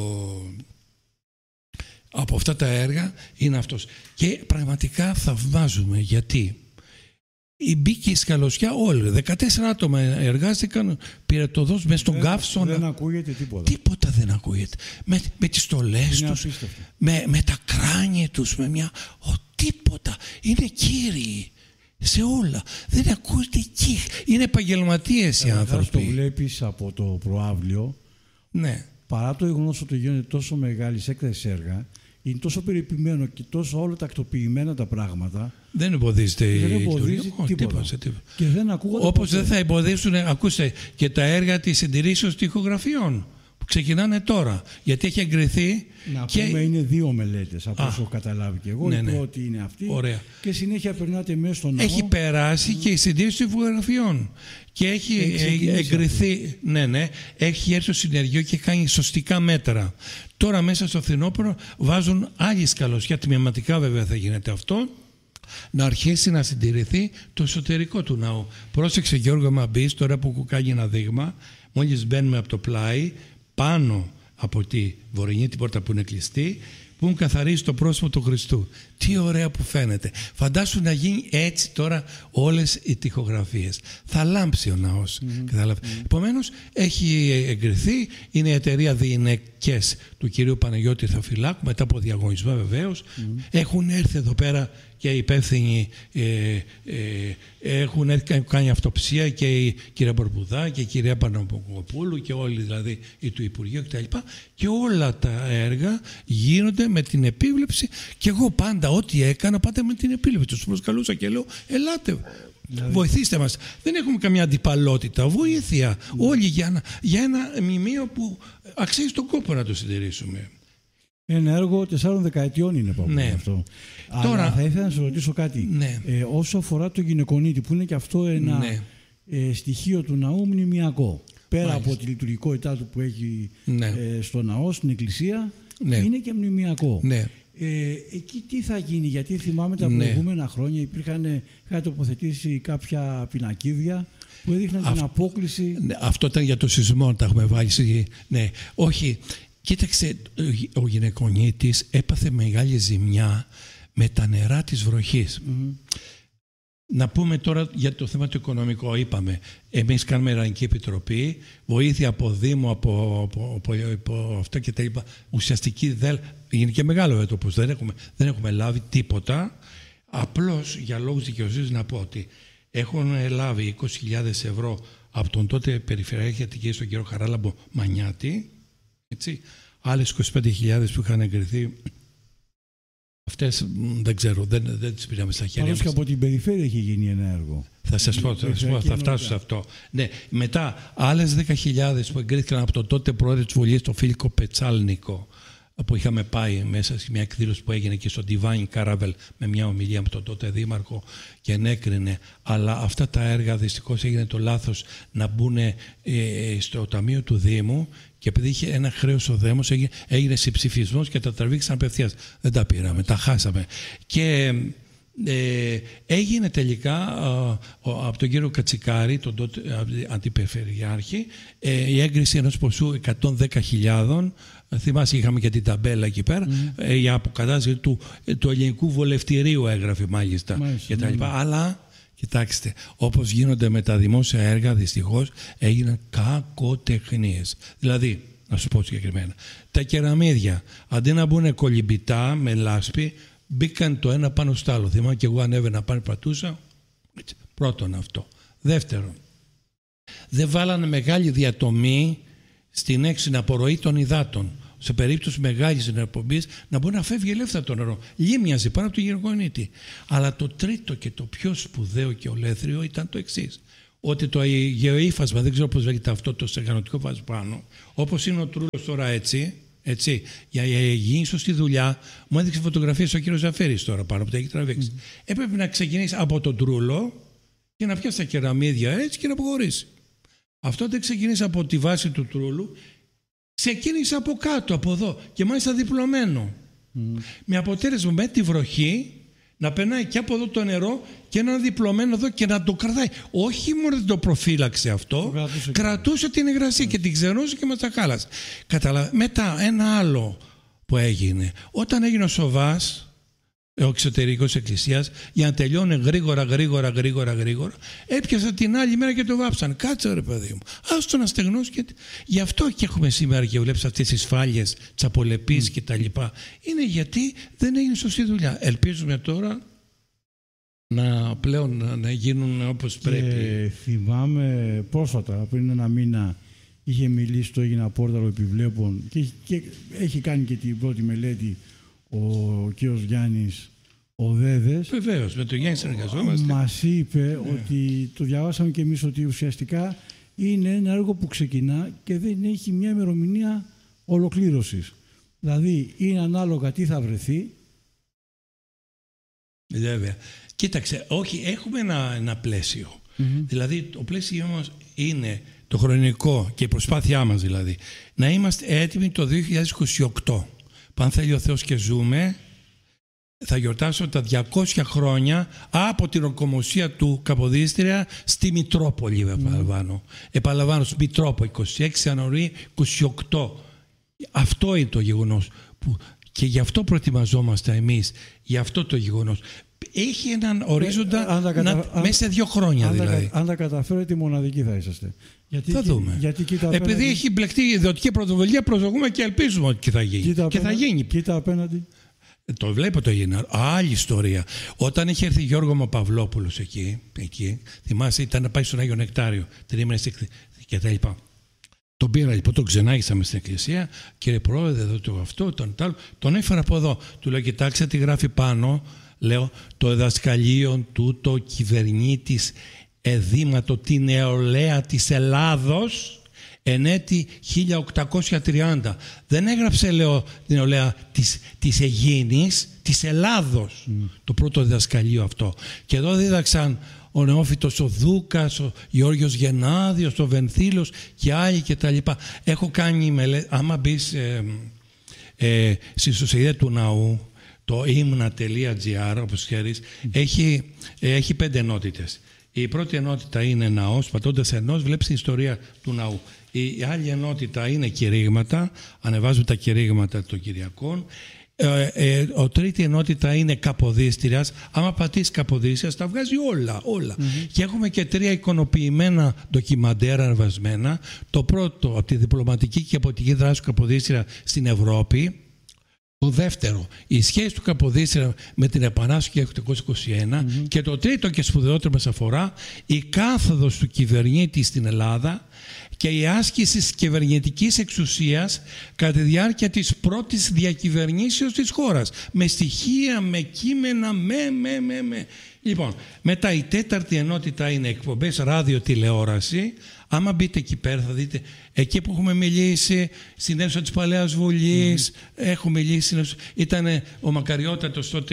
αυτά τα έργα είναι αυτός. Και πραγματικά θαυμάζουμε, γιατί μπήκε η σκαλωσιά όλοι. 14 άτομα εργάστηκαν πυρετοδός μέσα στον καύσωνα. Δεν ακούγεται τίποτα. Τίποτα δεν ακούγεται. Με τις στολές τους, με τα κράνια τους, τίποτα. Είναι κύριοι σε όλα. Δεν ακούγεται εκεί. Είναι επαγγελματίες οι άνθρωποι. Το βλέπεις από το προάβλιο. Ναι. Παρά το γεγονός ότι γίνονται τόσο μεγάλη έκταση έργα, είναι τόσο περιποιημένο και τόσο όλα τακτοποιημένα τα πράγματα. Δεν εμποδίζεται η λειτουργία. Τίποτα. Και δεν ακούγονται. Όπως δεν θα εμποδίσουν, ακούστε, και τα έργα της συντηρήσεως τοιχογραφιών που ξεκινάνε τώρα. Γιατί έχει εγκριθεί. Να πούμε, είναι 2 μελέτες από όσο καταλάβει και εγώ. Η πρώτη είναι αυτή. Ωραία. Και συνέχεια περνάτε μέσα στον ναό. Έχει περάσει και η συντήρηση τοιχογραφιών. Και έχει εγκριθεί. Ναι. Έχει έρθει στο συνεργείο και κάνει σωστικά μέτρα. Τώρα μέσα στο φθινόπωρο βάζουν άλλη σκαλωσιά. Τμηματικά βέβαια θα γίνεται αυτό. Να αρχίσει να συντηρηθεί το εσωτερικό του ναού. Πρόσεξε, Γιώργο, μα μπεις τώρα που κάνει ένα δείγμα. Μόλις μπαίνουμε από το πλάι, πάνω από τη βορεινή την πόρτα που είναι κλειστή, που έχουν καθαρίσει το πρόσωπο του Χριστού. Τι ωραία που φαίνεται. Φαντάσου να γίνει έτσι τώρα όλες οι τοιχογραφίες. Θα λάμψει ο ναός. Επομένως, έχει εγκριθεί. Είναι η εταιρεία Διηνεκές του κυρίου Παναγιώτη Θαφυλάκου, μετά από διαγωνισμό βεβαίως. Έχουν έρθει εδώ πέρα και οι υπεύθυνοι έχουν κάνει αυτοψία, και η κυρία Μπορμπουδά και η κυρία Πανοποπούλου και όλοι δηλαδή του Υπουργείου κτλ. Και όλα τα έργα γίνονται με την επίβλεψη, και εγώ πάντα ό,τι έκανα πάντα με την επίβλεψη. Τους προσκαλούσα και λέω, ελάτε, βοηθήστε μας. Δεν έχουμε καμιά αντιπαλότητα, βοήθεια. Όλοι για ένα μνημείο που αξίζει τον κόπο να το συντηρήσουμε. Ένα έργο 4 δεκαετιών είναι αυτό. Τώρα, αλλά θα ήθελα να σας ρωτήσω κάτι. Όσο αφορά το γυναικονίτη, που είναι και αυτό ένα στοιχείο του ναού μνημιακό. Πέρα από τη λειτουργικότητά του που έχει στο ναό, στην εκκλησία, είναι και μνημιακό. Εκεί τι θα γίνει, γιατί θυμάμαι τα προηγούμενα χρόνια είχαν τοποθετήσει κάποια πινακίδια που έδειχναν την απόκληση. Αυτό ήταν για το σεισμό, τα έχουμε βάλει. Όχι. Κοίταξε, ο γυναικονίτης έπαθε μεγάλη ζημιά με τα νερά της βροχής. Να πούμε τώρα για το θέμα το οικονομικό. Είπαμε, εμείς κάνουμε Ιεραρχική Επιτροπή, βοήθεια από Δήμο, από αυτά και τα λοιπά. Ουσιαστική είναι και μεγάλο έτοπος, δεν έχουμε λάβει τίποτα. Απλώς για λόγους δικαιοσύνης να πω ότι έχουν λάβει 20.000 ευρώ από τον τότε Περιφερειακή Αττικής, τον κύριο Χαράλαμπο Μανιάτη. Έτσι. Άλλες 25.000 που είχαν εγκριθεί, αυτές δεν ξέρω, δεν τις πήραμε στα χέρια μας. Πάντως και από την περιφέρεια έχει γίνει ένα έργο. Θα σας πω, θα φτάσω σε αυτό. Ναι, μετά άλλες 10.000 που εγκρίθηκαν από τον τότε πρόεδρο της Βουλής, τον Φίλικο Πετσάλνικο, που είχαμε πάει μέσα σε μια εκδήλωση που έγινε και στο Divine Caravel με μια ομιλία με τον τότε δήμαρχο και ενέκρινε. Αλλά αυτά τα έργα δυστυχώς έγινε το λάθος να μπουν στο ταμείο του Δήμου, και επειδή είχε ένα χρέος ο Δήμος έγινε συμψηφισμός και τα τραβήξαν απευθείας. Δεν τα πήραμε, τα χάσαμε. Και έγινε τελικά από τον κύριο Κατσικάρη, τον τότε αντιπεριφερειάρχη, η έγκριση ενός ποσού 110.000. Θυμάσαι, είχαμε και την ταμπέλα εκεί πέρα, η αποκατάσταση του ελληνικού βολευτηρίου έγραφε μάλιστα. Και τα λοιπά. Αλλά Κοιτάξτε, όπως γίνονται με τα δημόσια έργα, δυστυχώς έγιναν κακοτεχνίες. Δηλαδή, να σου πω συγκεκριμένα, τα κεραμίδια, αντί να μπουν κολυμπητά με λάσπη, μπήκαν το ένα πάνω στο άλλο. Θυμάμαι και εγώ ανέβαινα πάνω, πατούσα. Πρώτον αυτό. Δεύτερον, δεν βάλανε μεγάλη διατομή στην έξινη απορροή των υδάτων. Σε περίπτωση μεγάλης ενεργοπομπής να μπορεί να φεύγει ελεύθερα το νερό. Λίμνιαζε πάνω από τον γεωργονίτη. Αλλά το τρίτο και το πιο σπουδαίο και ολέθριο ήταν το εξής. Ότι το γεωύφασμα, δεν ξέρω πώς λέγεται αυτό το στεγανωτικό βάζο πάνω, όπως είναι ο τρούλος τώρα έτσι, για γίνει σωστή δουλειά, μου έδειξε φωτογραφίες ο κύριος Ζαφέρης τώρα πάνω που τα έχει τραβήξει. Έπρεπε να ξεκινήσει από τον τρούλο και να πιάσει τα κεραμίδια έτσι και να αποχωρήσει. Αυτό δεν ξεκινήσει από τη βάση του τρούλου, ξεκίνησε από κάτω, από εδώ και μάλιστα διπλωμένο. Με αποτέλεσμα με τη βροχή να περνάει και από εδώ το νερό και ένα διπλωμένο εδώ και να το κρατάει. Όχι μόνο δεν το προφύλαξε αυτό, κρατούσε την υγρασία και την ξερούσε και μας τα χάλασε. Μετά ένα άλλο που έγινε, όταν έγινε ο Σοβάς, ο εξωτερικός εκκλησίας, για να τελειώνει γρήγορα, έπιασαν την άλλη μέρα και το βάψαν. Κάτσε ρε παιδί μου, άστο να στεγνώσει. Και... Γι' αυτό και έχουμε σήμερα και βλέπεις αυτές τις φάλιες, τις απολεπείς και τα λοιπά. Είναι γιατί δεν έγινε σωστή δουλειά. Ελπίζουμε τώρα να γίνουν όπως πρέπει. Θυμάμαι πρόσφατα, πριν ένα μήνα, είχε μιλήσει το Έγινα Πόρταλο Επιβλέπων και έχει κάνει και την πρώτη μελέτη ο κύριος Γιάννης ο Δέδες. Βεβαίως, με τον Γιάννη συνεργαζόμαστε. Μας είπε ότι το διαβάσαμε και εμείς, ότι ουσιαστικά είναι ένα έργο που ξεκινά και δεν έχει μια ημερομηνία ολοκλήρωσης. Δηλαδή είναι ανάλογα τι θα βρεθεί. Βέβαια. Κοίταξε, όχι, έχουμε ένα πλαίσιο. Δηλαδή το πλαίσιο μας είναι το χρονικό και η προσπάθειά μας δηλαδή να είμαστε έτοιμοι το 2028. Αν θέλει ο Θεός και ζούμε, θα γιορτάσω τα 200 χρόνια από την ορκομοσία του Καποδίστρια στη Μητρόπολη. Επαναλαμβάνω, στη Μητρόπολη, 26 Ιανουαρίου 28. Αυτό είναι το γεγονός. Και γι' αυτό προετοιμαζόμαστε εμείς, για αυτό το γεγονός. Έχει έναν ορίζοντα μέσα σε 2 χρόνια δηλαδή. Αν τα καταφέρετε, μοναδικοί θα είσαστε. Θα δούμε. Επειδή έχει μπλεχτεί η ιδιωτική πρωτοβουλία, προσδοκούμε και ελπίζουμε ότι θα γίνει. Θα γίνει. Κοίτα απέναντι. Το βλέπω το γίνει. Άλλη ιστορία. Όταν είχε έρθει Γιώργο Παυλόπουλος εκεί, θυμάσαι, ήταν να πάει στον Άγιο Νεκτάριο, και τα λοιπά. Τον πήρα λοιπόν, τον ξενάγησαμε στην εκκλησία. Κύριε Πρόεδρε, εδώ το αυτό, τον έφερα από εδώ. Του λέω, κοιτάξτε τι γράφει πάνω. Λέω, το διδασκαλείο τούτο κυβερνήτης εδήματο την νεολαία της Ελλάδος εν έτη 1830. Δεν έγραψε, λέω, την νεολαία της Αιγίνης, της Ελλάδος. Το πρώτο διδασκαλείο αυτό. Και εδώ δίδαξαν ο Νεόφυτος ο Δούκας, ο Γεώργιος Γενάδιος, ο Βενθήλος και άλλοι και τα λοιπά. Έχω κάνει μελέτη, άμα μπεις στη ιστοσελίδα του ναού, το imna.gr, όπως ξέρεις, έχει 5 ενότητες. Η πρώτη ενότητα είναι ναός, πατώντας ενός βλέπεις την ιστορία του ναού. Η άλλη ενότητα είναι κηρύγματα, ανεβάζουμε τα κηρύγματα των Κυριακών. Η τρίτη ενότητα είναι Καποδίστριας. Άμα πατήσεις Καποδίστριας, τα βγάζει όλα. Και έχουμε και 3 εικονοποιημένα ντοκιμαντέρ ανεβασμένα. Το πρώτο από τη διπλωματική και πολιτική δράση του Καποδίστρια στην Ευρώπη. Το δεύτερο, η σχέση του Καποδίστρια με την Επανάσταση του 1821. Και το τρίτο και σπουδαιότερο μας αφορά, η κάθοδος του κυβερνήτη στην Ελλάδα και η άσκηση της κυβερνητικής εξουσίας κατά τη διάρκεια της πρώτης διακυβερνήσεως της χώρας. Με στοιχεία, με κείμενα, με. Λοιπόν, μετά η τέταρτη ενότητα είναι εκπομπές ράδιο-τηλεόραση. Άμα μπείτε εκεί πέρα θα δείτε, εκεί που έχουμε μιλήσει, στην αίθουσα της Παλαιάς Βουλής, έχουμε μιλήσει, ήταν ο Μακαριότατος τότε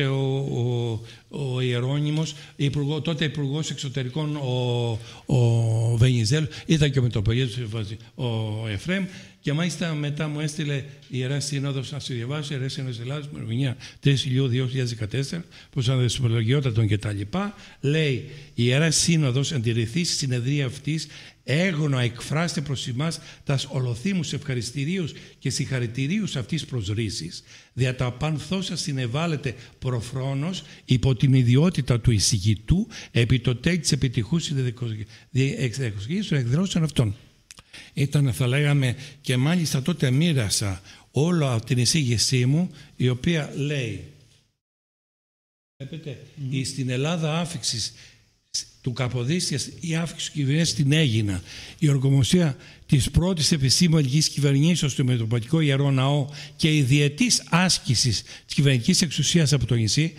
ο Ιερώνυμος, τότε Υπουργός Εξωτερικών ο Βενιζέλος, ήταν και ο Μητροπολίτης ο Εφραίμ, Και μάλιστα μετά μου έστειλε η Ιερά Σύνοδος να σου διαβάσω, η Ιερά Σύνοδος Ελλάδος, ημερομηνία 3 Ιουλίου 2014, προς ανδεσπολογιότατον κτλ. Λέει, η Ιερά Σύνοδος αντιρρηθεί στη συνεδρία αυτής, έγωνα εκφράστε προς εμάς τας ολοθύμους ευχαριστηρίους και συγχαρητηρίους αυτής προσρήσης, δια τα πανθόσα συνεβάλλεται προφρόνος υπό την ιδιότητα του εισηγητού επί το τέλει της επιτυχούς διεξαγωγής των εκδηλώσεων αυτών. Ήταν, θα λέγαμε, και μάλιστα τότε μοίρασα όλο την εισήγησή μου, η οποία λέει, βλέπετε, στην Ελλάδα άφηξης του Καποδίστριας, η άφηξη του κυβερνήσεως την έγινα. Η οργομοσία της πρώτης επισήμου ελληνικής κυβερνήσεως στο Μητροπολιτικό Ιερό Ναό και η διετής άσκησης της κυβερνητικής εξουσίας από το νησί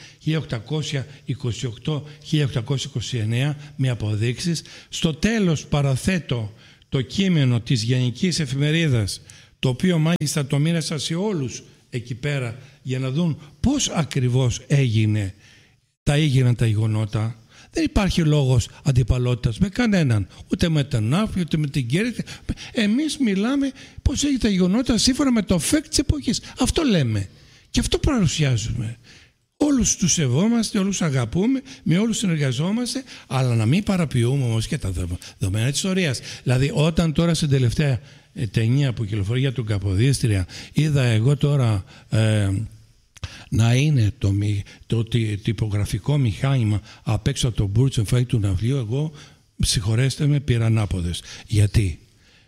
1828-1829 με αποδείξεις. Στο τέλος παραθέτω το κείμενο της Γενικής Εφημερίδας, το οποίο μάλιστα το μοίρασα σε όλους εκεί πέρα για να δουν πώς ακριβώς έγιναν τα γεγονότα. Δεν υπάρχει λόγος αντιπαλότητας με κανέναν, ούτε με τον Άφη, ούτε με την Κέρκυρα. Εμείς μιλάμε πώς έγινε τα γεγονότα σύμφωνα με το φεκ της εποχής. Αυτό λέμε και αυτό παρουσιάζουμε. Όλους τους σεβόμαστε, όλους αγαπούμε, με όλους συνεργαζόμαστε, αλλά να μην παραποιούμε όμως και τα δεδομένα της ιστορίας. Δηλαδή, όταν τώρα στην τελευταία ταινία που κυκλοφορεί για τον Καποδίστρια, είδα εγώ τώρα να είναι το τυπογραφικό μηχάνημα απ' έξω από τον Μπούρτσο εμφάνι του ναυλίου, εγώ, συγχωρέστε με, πήρα ανάποδες. Γιατί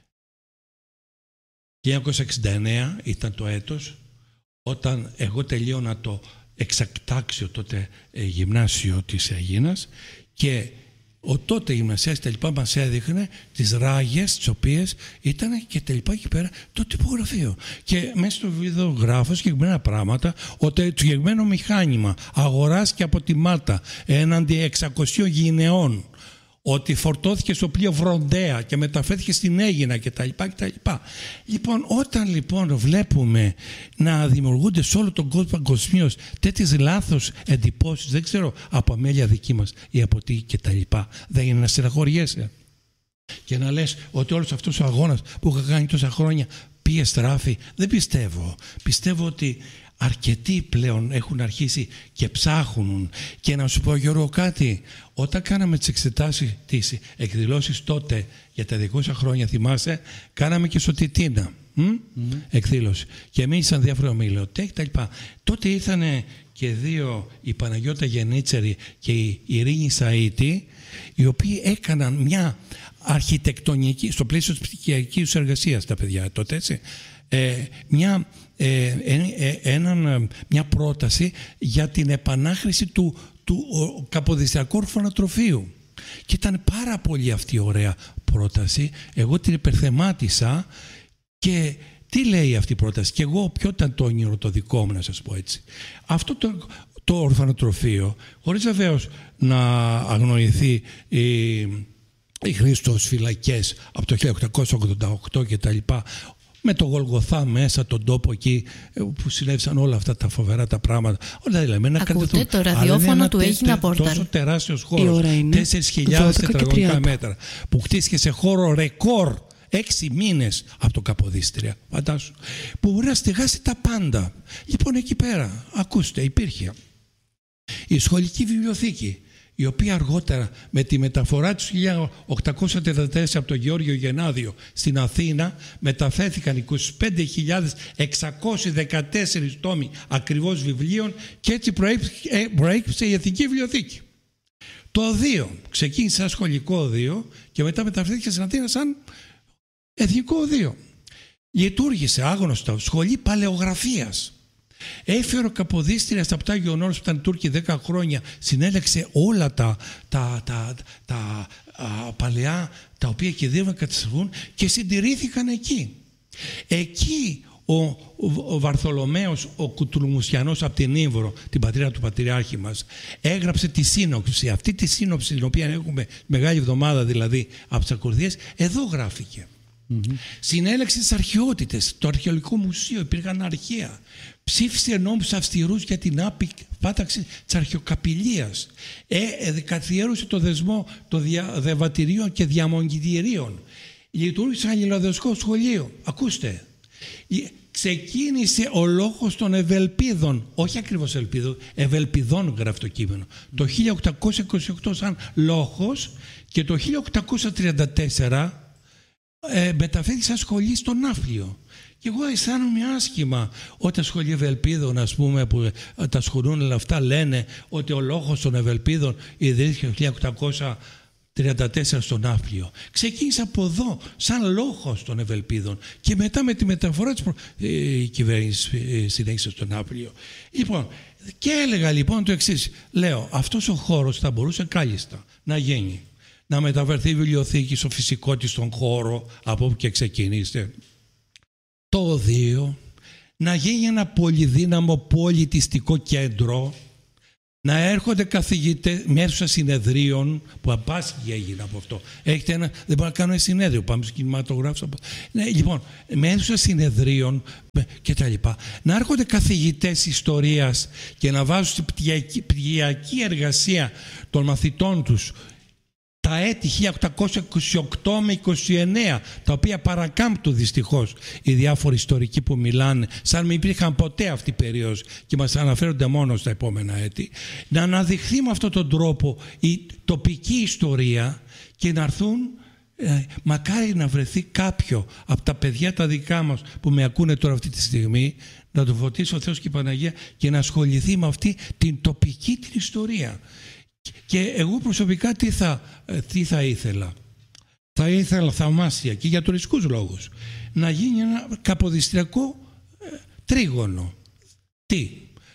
1969 ήταν το έτος όταν εγώ τελείωνα το εξακτάξιο τότε γυμνάσιο της Αιγίνας και ο τότε γυμνασιάς τελικά μας έδειχνε τις ράγες τις οποίες ήταν και τελικά εκεί πέρα το τυπογραφείο. Και μέσα στο βίντεο γράφω συγκεκριμένα πράγματα ότι το συγκεκριμένο μηχάνημα αγοράστηκε από τη Μάλτα έναντι 600 γυναιών, ότι φορτώθηκε στο πλοίο Βροντέα και μεταφέρθηκε στην Αίγινα κτλ. Λοιπόν, όταν λοιπόν βλέπουμε να δημιουργούνται σε όλο τον κόσμο παγκοσμίως τέτοιες λάθος εντυπώσεις, δεν ξέρω από αμέλεια δική μας ή από τι κτλ. Δεν είναι να στεναχωριέσαι και να λες ότι όλος αυτός ο αγώνας που είχα κάνει τόσα χρόνια πήγε στράφη. Δεν πιστεύω. Πιστεύω ότι αρκετοί πλέον έχουν αρχίσει και ψάχνουν. Και να σου πω, Γιώργο, κάτι. Όταν κάναμε τις εξετάσεις, τις εκδηλώσεις τότε για τα 200 χρόνια, θυμάσαι, κάναμε και στο Τιτίνα εκδήλωση. Και μίλησαν διάφορα ομιλωτές κτλ. Τότε ήρθαν και δύο, η Παναγιώτα Γενίτσερη και η Ειρήνη Σαΐτη, οι οποίοι έκαναν μια αρχιτεκτονική, στο πλαίσιο της πτυχιακής εργασίας τα παιδιά τότε, έτσι, μια πρόταση για την επανάχρηση του Καποδιστριακού ορφανοτροφείου. Και ήταν πάρα πολύ αυτή η ωραία πρόταση. Εγώ την υπερθεμάτισα και τι λέει αυτή η πρόταση. Και εγώ ποιο ήταν το όνειρο το δικό μου, να σας πω έτσι. Αυτό το ορφανοτροφείο, χωρίς βεβαίως να αγνοηθεί η χρήση των φυλακές από το 1888 και τα λοιπά, με το Γολγοθά μέσα, τον τόπο εκεί που συνέβησαν όλα αυτά τα φοβερά τα πράγματα. Όλα δηλαδή, ακούτε το ραδιόφωνο του Έγινα Πόρταλ. Τόσο τεράστιος χώρος, 4.000 τετραγωνικά μέτρα, που χτίστηκε σε χώρο ρεκόρ 6 μήνες από το Καποδίστρια, φαντάσου, που μπορεί να στεγάσει τα πάντα. Λοιπόν, εκεί πέρα, ακούστε, υπήρχε η σχολική βιβλιοθήκη, η οποία αργότερα με τη μεταφορά του 1834 από τον Γεώργιο Γενάδιο στην Αθήνα μεταφέρθηκαν 25.614 τόμοι ακριβώς βιβλίων και έτσι προέκυψε η Εθνική Βιβλιοθήκη. Το οδείο ξεκίνησε σαν σχολικό οδείο και μετά μεταφέρθηκε στην Αθήνα σαν εθνικό οδείο. Λειτουργήσε άγνωστα σχολή παλαιογραφίας. Έφερε ο Καποδίστριας στα Πτάγιον Όρος που ήταν Τούρκοι 10 χρόνια, συνέλεξε όλα τα παλαιά τα οποία κινδύνευαν να καταστραφούν και συντηρήθηκαν εκεί. Εκεί ο Βαρθολομαίος, ο Κουτουλουμουσιανός από την Ήμβρο, την πατρίδα του πατριάρχη μας, έγραψε τη σύνοψη. Αυτή τη σύνοψη, την οποία έχουμε Μεγάλη Εβδομάδα δηλαδή από τις ακολουθίες, εδώ γράφηκε. Συνέλεξε τις αρχαιότητες, το Αρχαιολογικό Μουσείο, υπήρχαν αρχαία. Ψήφισε νόμους αυστηρούς για την πάταξη της αρχαιοκαπηλείας. Καθιέρωσε το δεσμό των διαβατηρίων και διαμονητηρίων. Λειτουργήσε αγγελοδεστικό σχολείο. Ακούστε, Ξεκίνησε ο λόγος των Ευελπίδων, όχι ακριβώς Ελπίδων, Ευελπιδών γράφει το κείμενο, το 1828 σαν λόγος, και το 1834 μεταφέρει σαν σχολή στο Ναύπλιο. Και εγώ αισθάνομαι άσχημα όταν σχολή Ευελπίδων, ας πούμε, που τα ασχολούν όλα αυτά, λένε ότι ο λόγος των Ευελπίδων ιδρύθηκε το 1834 στο Ναύπλιο. Ξεκίνησε από εδώ σαν λόγος των Ευελπίδων και μετά με τη μεταφορά της κυβέρνησης συνέχισε στο Ναύπλιο. Λοιπόν, και έλεγα λοιπόν το εξής. Λέω, αυτός ο χώρος θα μπορούσε κάλλιστα να γίνει, να μεταφερθεί η βιβλιοθήκη στο φυσικό της τον χώρο από όπου και ξεκίνησε. Το οδείο, να γίνει ένα πολυδύναμο πολιτιστικό κέντρο, να έρχονται καθηγητές με αίθουσα συνεδρίων, που απάσχει έγινε από αυτό. Έχετε δεν μπορώ να κάνω ένα συνέδριο, πάμε στους κινηματογράφους. Ναι, λοιπόν, με αίθουσα συνεδρίων και τα λοιπά. Να έρχονται καθηγητές ιστορίας και να βάζουν στην πτυχιακή εργασία των μαθητών τους τα έτη 1828 με 29, τα οποία παρακάμπτουν δυστυχώς οι διάφοροι ιστορικοί που μιλάνε, σαν μην υπήρχαν ποτέ αυτή η περίοδος και μας αναφέρονται μόνο στα επόμενα έτη, να αναδειχθεί με αυτόν τον τρόπο η τοπική ιστορία και να έρθουν, μακάρι να βρεθεί κάποιο από τα παιδιά τα δικά μας που με ακούνε τώρα αυτή τη στιγμή, να το φωτίσει ο Θεός και η Παναγία και να ασχοληθεί με αυτή την τοπική την ιστορία. Και εγώ προσωπικά τι θα ήθελα. Θα ήθελα θαυμάσια και για τουριστικούς λόγους να γίνει ένα καποδιστριακό τρίγωνο. Τι?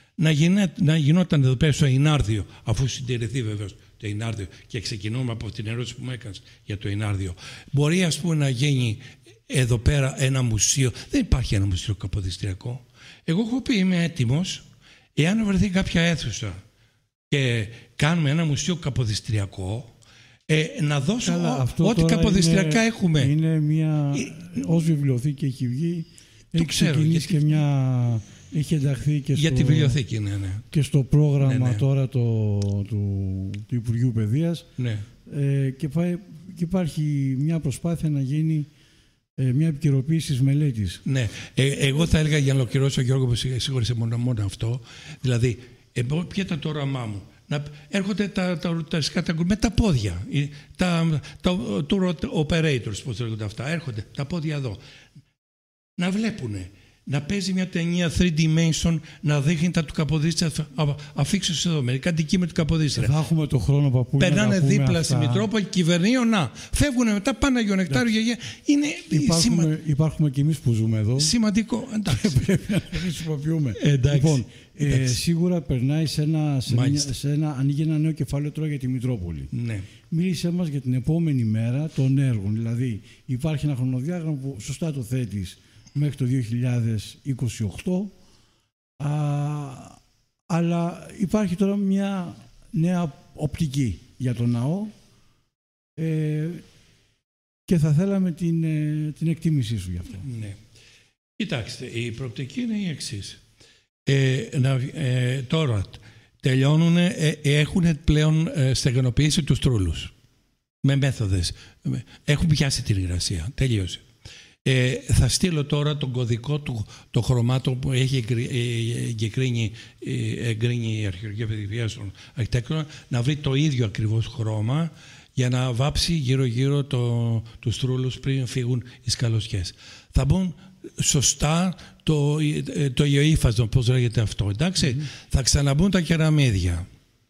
Να γινόταν εδώ πέρα στο Ινάρδιο, αφού συντηρηθεί βεβαίως το Ινάρδιο, και ξεκινούμε από την ερώτηση που μου έκανες για το Ινάρδιο. Μπορεί, ας πούμε, να γίνει εδώ πέρα ένα μουσείο. Δεν υπάρχει ένα μουσείο καποδιστριακό. Εγώ έχω πει, είμαι έτοιμος, εάν βρεθεί κάποια αίθουσα και κάνουμε ένα μουσείο καποδιστριακό, να δώσουμε ό,τι καποδιστριακά έχουμε. Είναι μια, ως βιβλιοθήκη έχει βγει, έχει ξεκινήσει και μια, έχει ενταχθεί και για τη βιβλιοθήκη, ναι. Και στο πρόγραμμα τώρα του Υπουργείου Παιδείας. Ναι. Και υπάρχει μια προσπάθεια να γίνει μια επικαιροποίηση της μελέτης. Ναι. Εγώ θα έλεγα, για να ολοκληρώσω, Γιώργο, που σίγουρα μόνο αυτό, δηλαδή, ποιο ήταν το όραμά μου? Να έρχονται τα με τα πόδια, τα tour operators, πώς λέγονται αυτά, έρχονται τα πόδια εδώ, να βλέπουνε, να παίζει μια ταινία 3D, να δείχνει τα του Καποδίστρια, αφήξω εδώ μερικά αντικείμενα του Καποδίστρια. Θα έχουμε το χρόνο, παππού. Περνάνε δίπλα στη Μητρόπολη, κυβερνείο, να φεύγουν μετά, πάνε Αγιο Νεκτάριο, γιαγιά. Υπάρχουμε κι εμείς που ζούμε εδώ. Σημαντικό, εντάξει. Πρέπει να χρησιμοποιούμε. Λοιπόν, σίγουρα περνάει ανοίγει ένα νέο κεφάλαιο τώρα για τη Μητρόπολη. Ναι. Μίλησέ μας για την επόμενη μέρα των έργων. Δηλαδή, υπάρχει ένα χρονοδιάγραμμα που σωστά το θέτεις μέχρι το 2028, αλλά υπάρχει τώρα μια νέα οπτική για τον ναό και θα θέλαμε την εκτίμησή σου γι' αυτό. Ναι. Κοιτάξτε, η προοπτική είναι η εξής. Τώρα τελειώνουν, έχουν πλέον στεγανοποιήσει τους τρούλους με μέθοδες. Έχουν πιάσει την υγρασία. Τελείωσε. Θα στείλω τώρα τον κωδικό του, το χρωμάτο που έχει εγκρίνει η Αρχαιολογία Παιδεία των Αρχιτέκτονα, να βρει το ίδιο ακριβώς χρώμα για να βάψει γύρω-γύρω τους τρούλους πριν φύγουν οι σκαλωσιές. Θα μπουν σωστά το ιοήφασμα, πώς λέγεται αυτό, εντάξει. Θα ξαναμπούν τα κεραμίδια.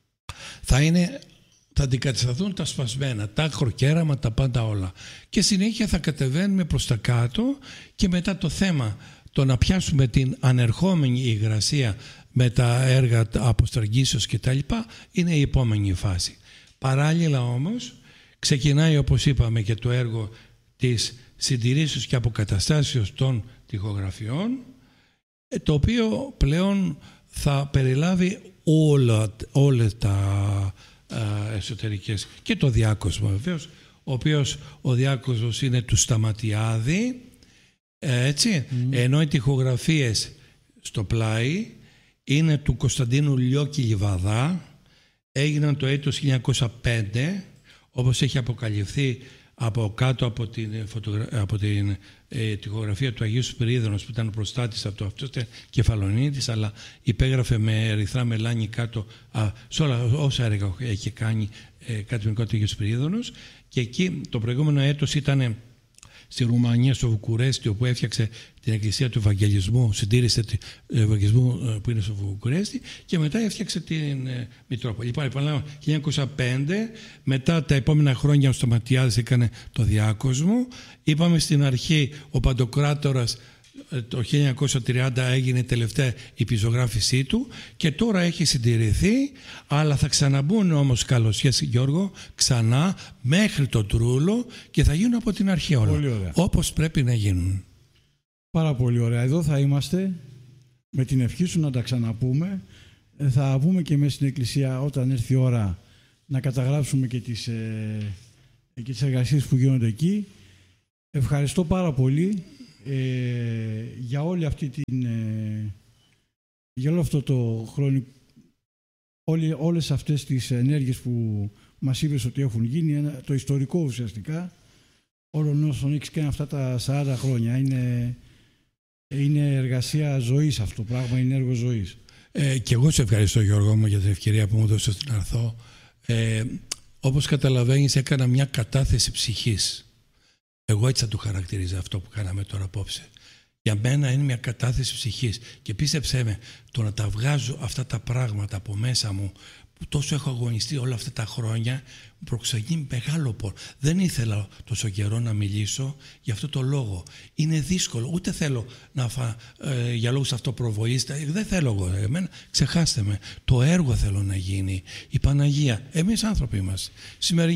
Θα αντικατασταθούν τα σπασμένα, τα ακροκέραμα, τα πάντα όλα. Και συνέχεια θα κατεβαίνουμε προς τα κάτω και μετά το θέμα το να πιάσουμε την ανερχόμενη υγρασία με τα έργα αποστραγγίσεως και τα λοιπά είναι η επόμενη φάση. Παράλληλα όμως ξεκινάει, όπως είπαμε, και το έργο της συντηρήσεως και αποκαταστάσεως των τοιχογραφιών, το οποίο πλέον θα περιλάβει όλα τα εσωτερικές και το διάκοσμο βεβαίως, ο οποίος ο διάκοσμος είναι του Σταματιάδη, έτσι, ενώ οι τοιχογραφίες στο πλάι είναι του Κωνσταντίνου Λιώκη Λιβαδά, έγιναν το έτος 1905, όπως έχει αποκαλυφθεί από κάτω από την τοιχογραφία του Αγίου Σπυρίδωνος, που ήταν προστάτης αυτό ήταν Κεφαλονίτης, αλλά υπέγραφε με ερυθρά μελάνη κάτω σε όλα όσα έργα έχει κάνει κατοιμικό του Αγίου Σπυρίδωνος. Και εκεί το προηγούμενο έτος ήταν στη Ρουμανία, στο Βουκουρέστι, όπου έφτιαξε την εκκλησία του Ευαγγελισμού, συντήρησε του Ευαγγελισμού που είναι στο Βουκουρέστι, και μετά έφτιαξε την Μητρόπολη. Λοιπόν, 1905, μετά τα επόμενα χρόνια ο Σταματιάδης έκανε το διάκοσμο. Είπαμε στην αρχή ο Παντοκράτορας το 1930 έγινε η τελευταία επιζωγράφησή του και τώρα έχει συντηρηθεί, αλλά θα ξαναμπούν όμως καλοσιές, Γιώργο, ξανά μέχρι τον Τρούλο και θα γίνουν από την αρχή όλα, όπως πρέπει να γίνουν. Πάρα πολύ ωραία. Εδώ θα είμαστε με την ευχή σου να τα ξαναπούμε. Θα βγούμε και μέσα στην εκκλησία όταν έρθει η ώρα να καταγράψουμε και τις εργασίες που γίνονται εκεί. Ευχαριστώ πάρα πολύ για όλη αυτή για όλο αυτό το χρόνο, όλες αυτές τις ενέργειες που μας είπες ότι έχουν γίνει, το ιστορικό ουσιαστικά όλων όσων έχεις κάνει αυτά τα 40 χρόνια. Είναι εργασία ζωής αυτό το πράγμα, είναι έργο ζωής. Και εγώ σε ευχαριστώ, Γιώργο μου, για την ευκαιρία που μου έδωσες να έρθω. Όπως καταλαβαίνεις, έκανα μια κατάθεση ψυχής. Εγώ έτσι θα το χαρακτηρίζω αυτό που κάναμε τώρα απόψε. Για μένα είναι μια κατάθεση ψυχής και πίστεψέ με, το να τα βγάζω αυτά τα πράγματα από μέσα μου που τόσο έχω αγωνιστεί όλα αυτά τα χρόνια, μου προξαγεί μεγάλο πόνο. Δεν ήθελα τόσο καιρό να μιλήσω για αυτό το λόγο. Είναι δύσκολο, ούτε θέλω για λόγους αυτοπροβολής, δεν θέλω εγώ. Εμένα, ξεχάστε με, το έργο θέλω να γίνει. Η Παναγία, εμείς άνθρωποι είμαστε.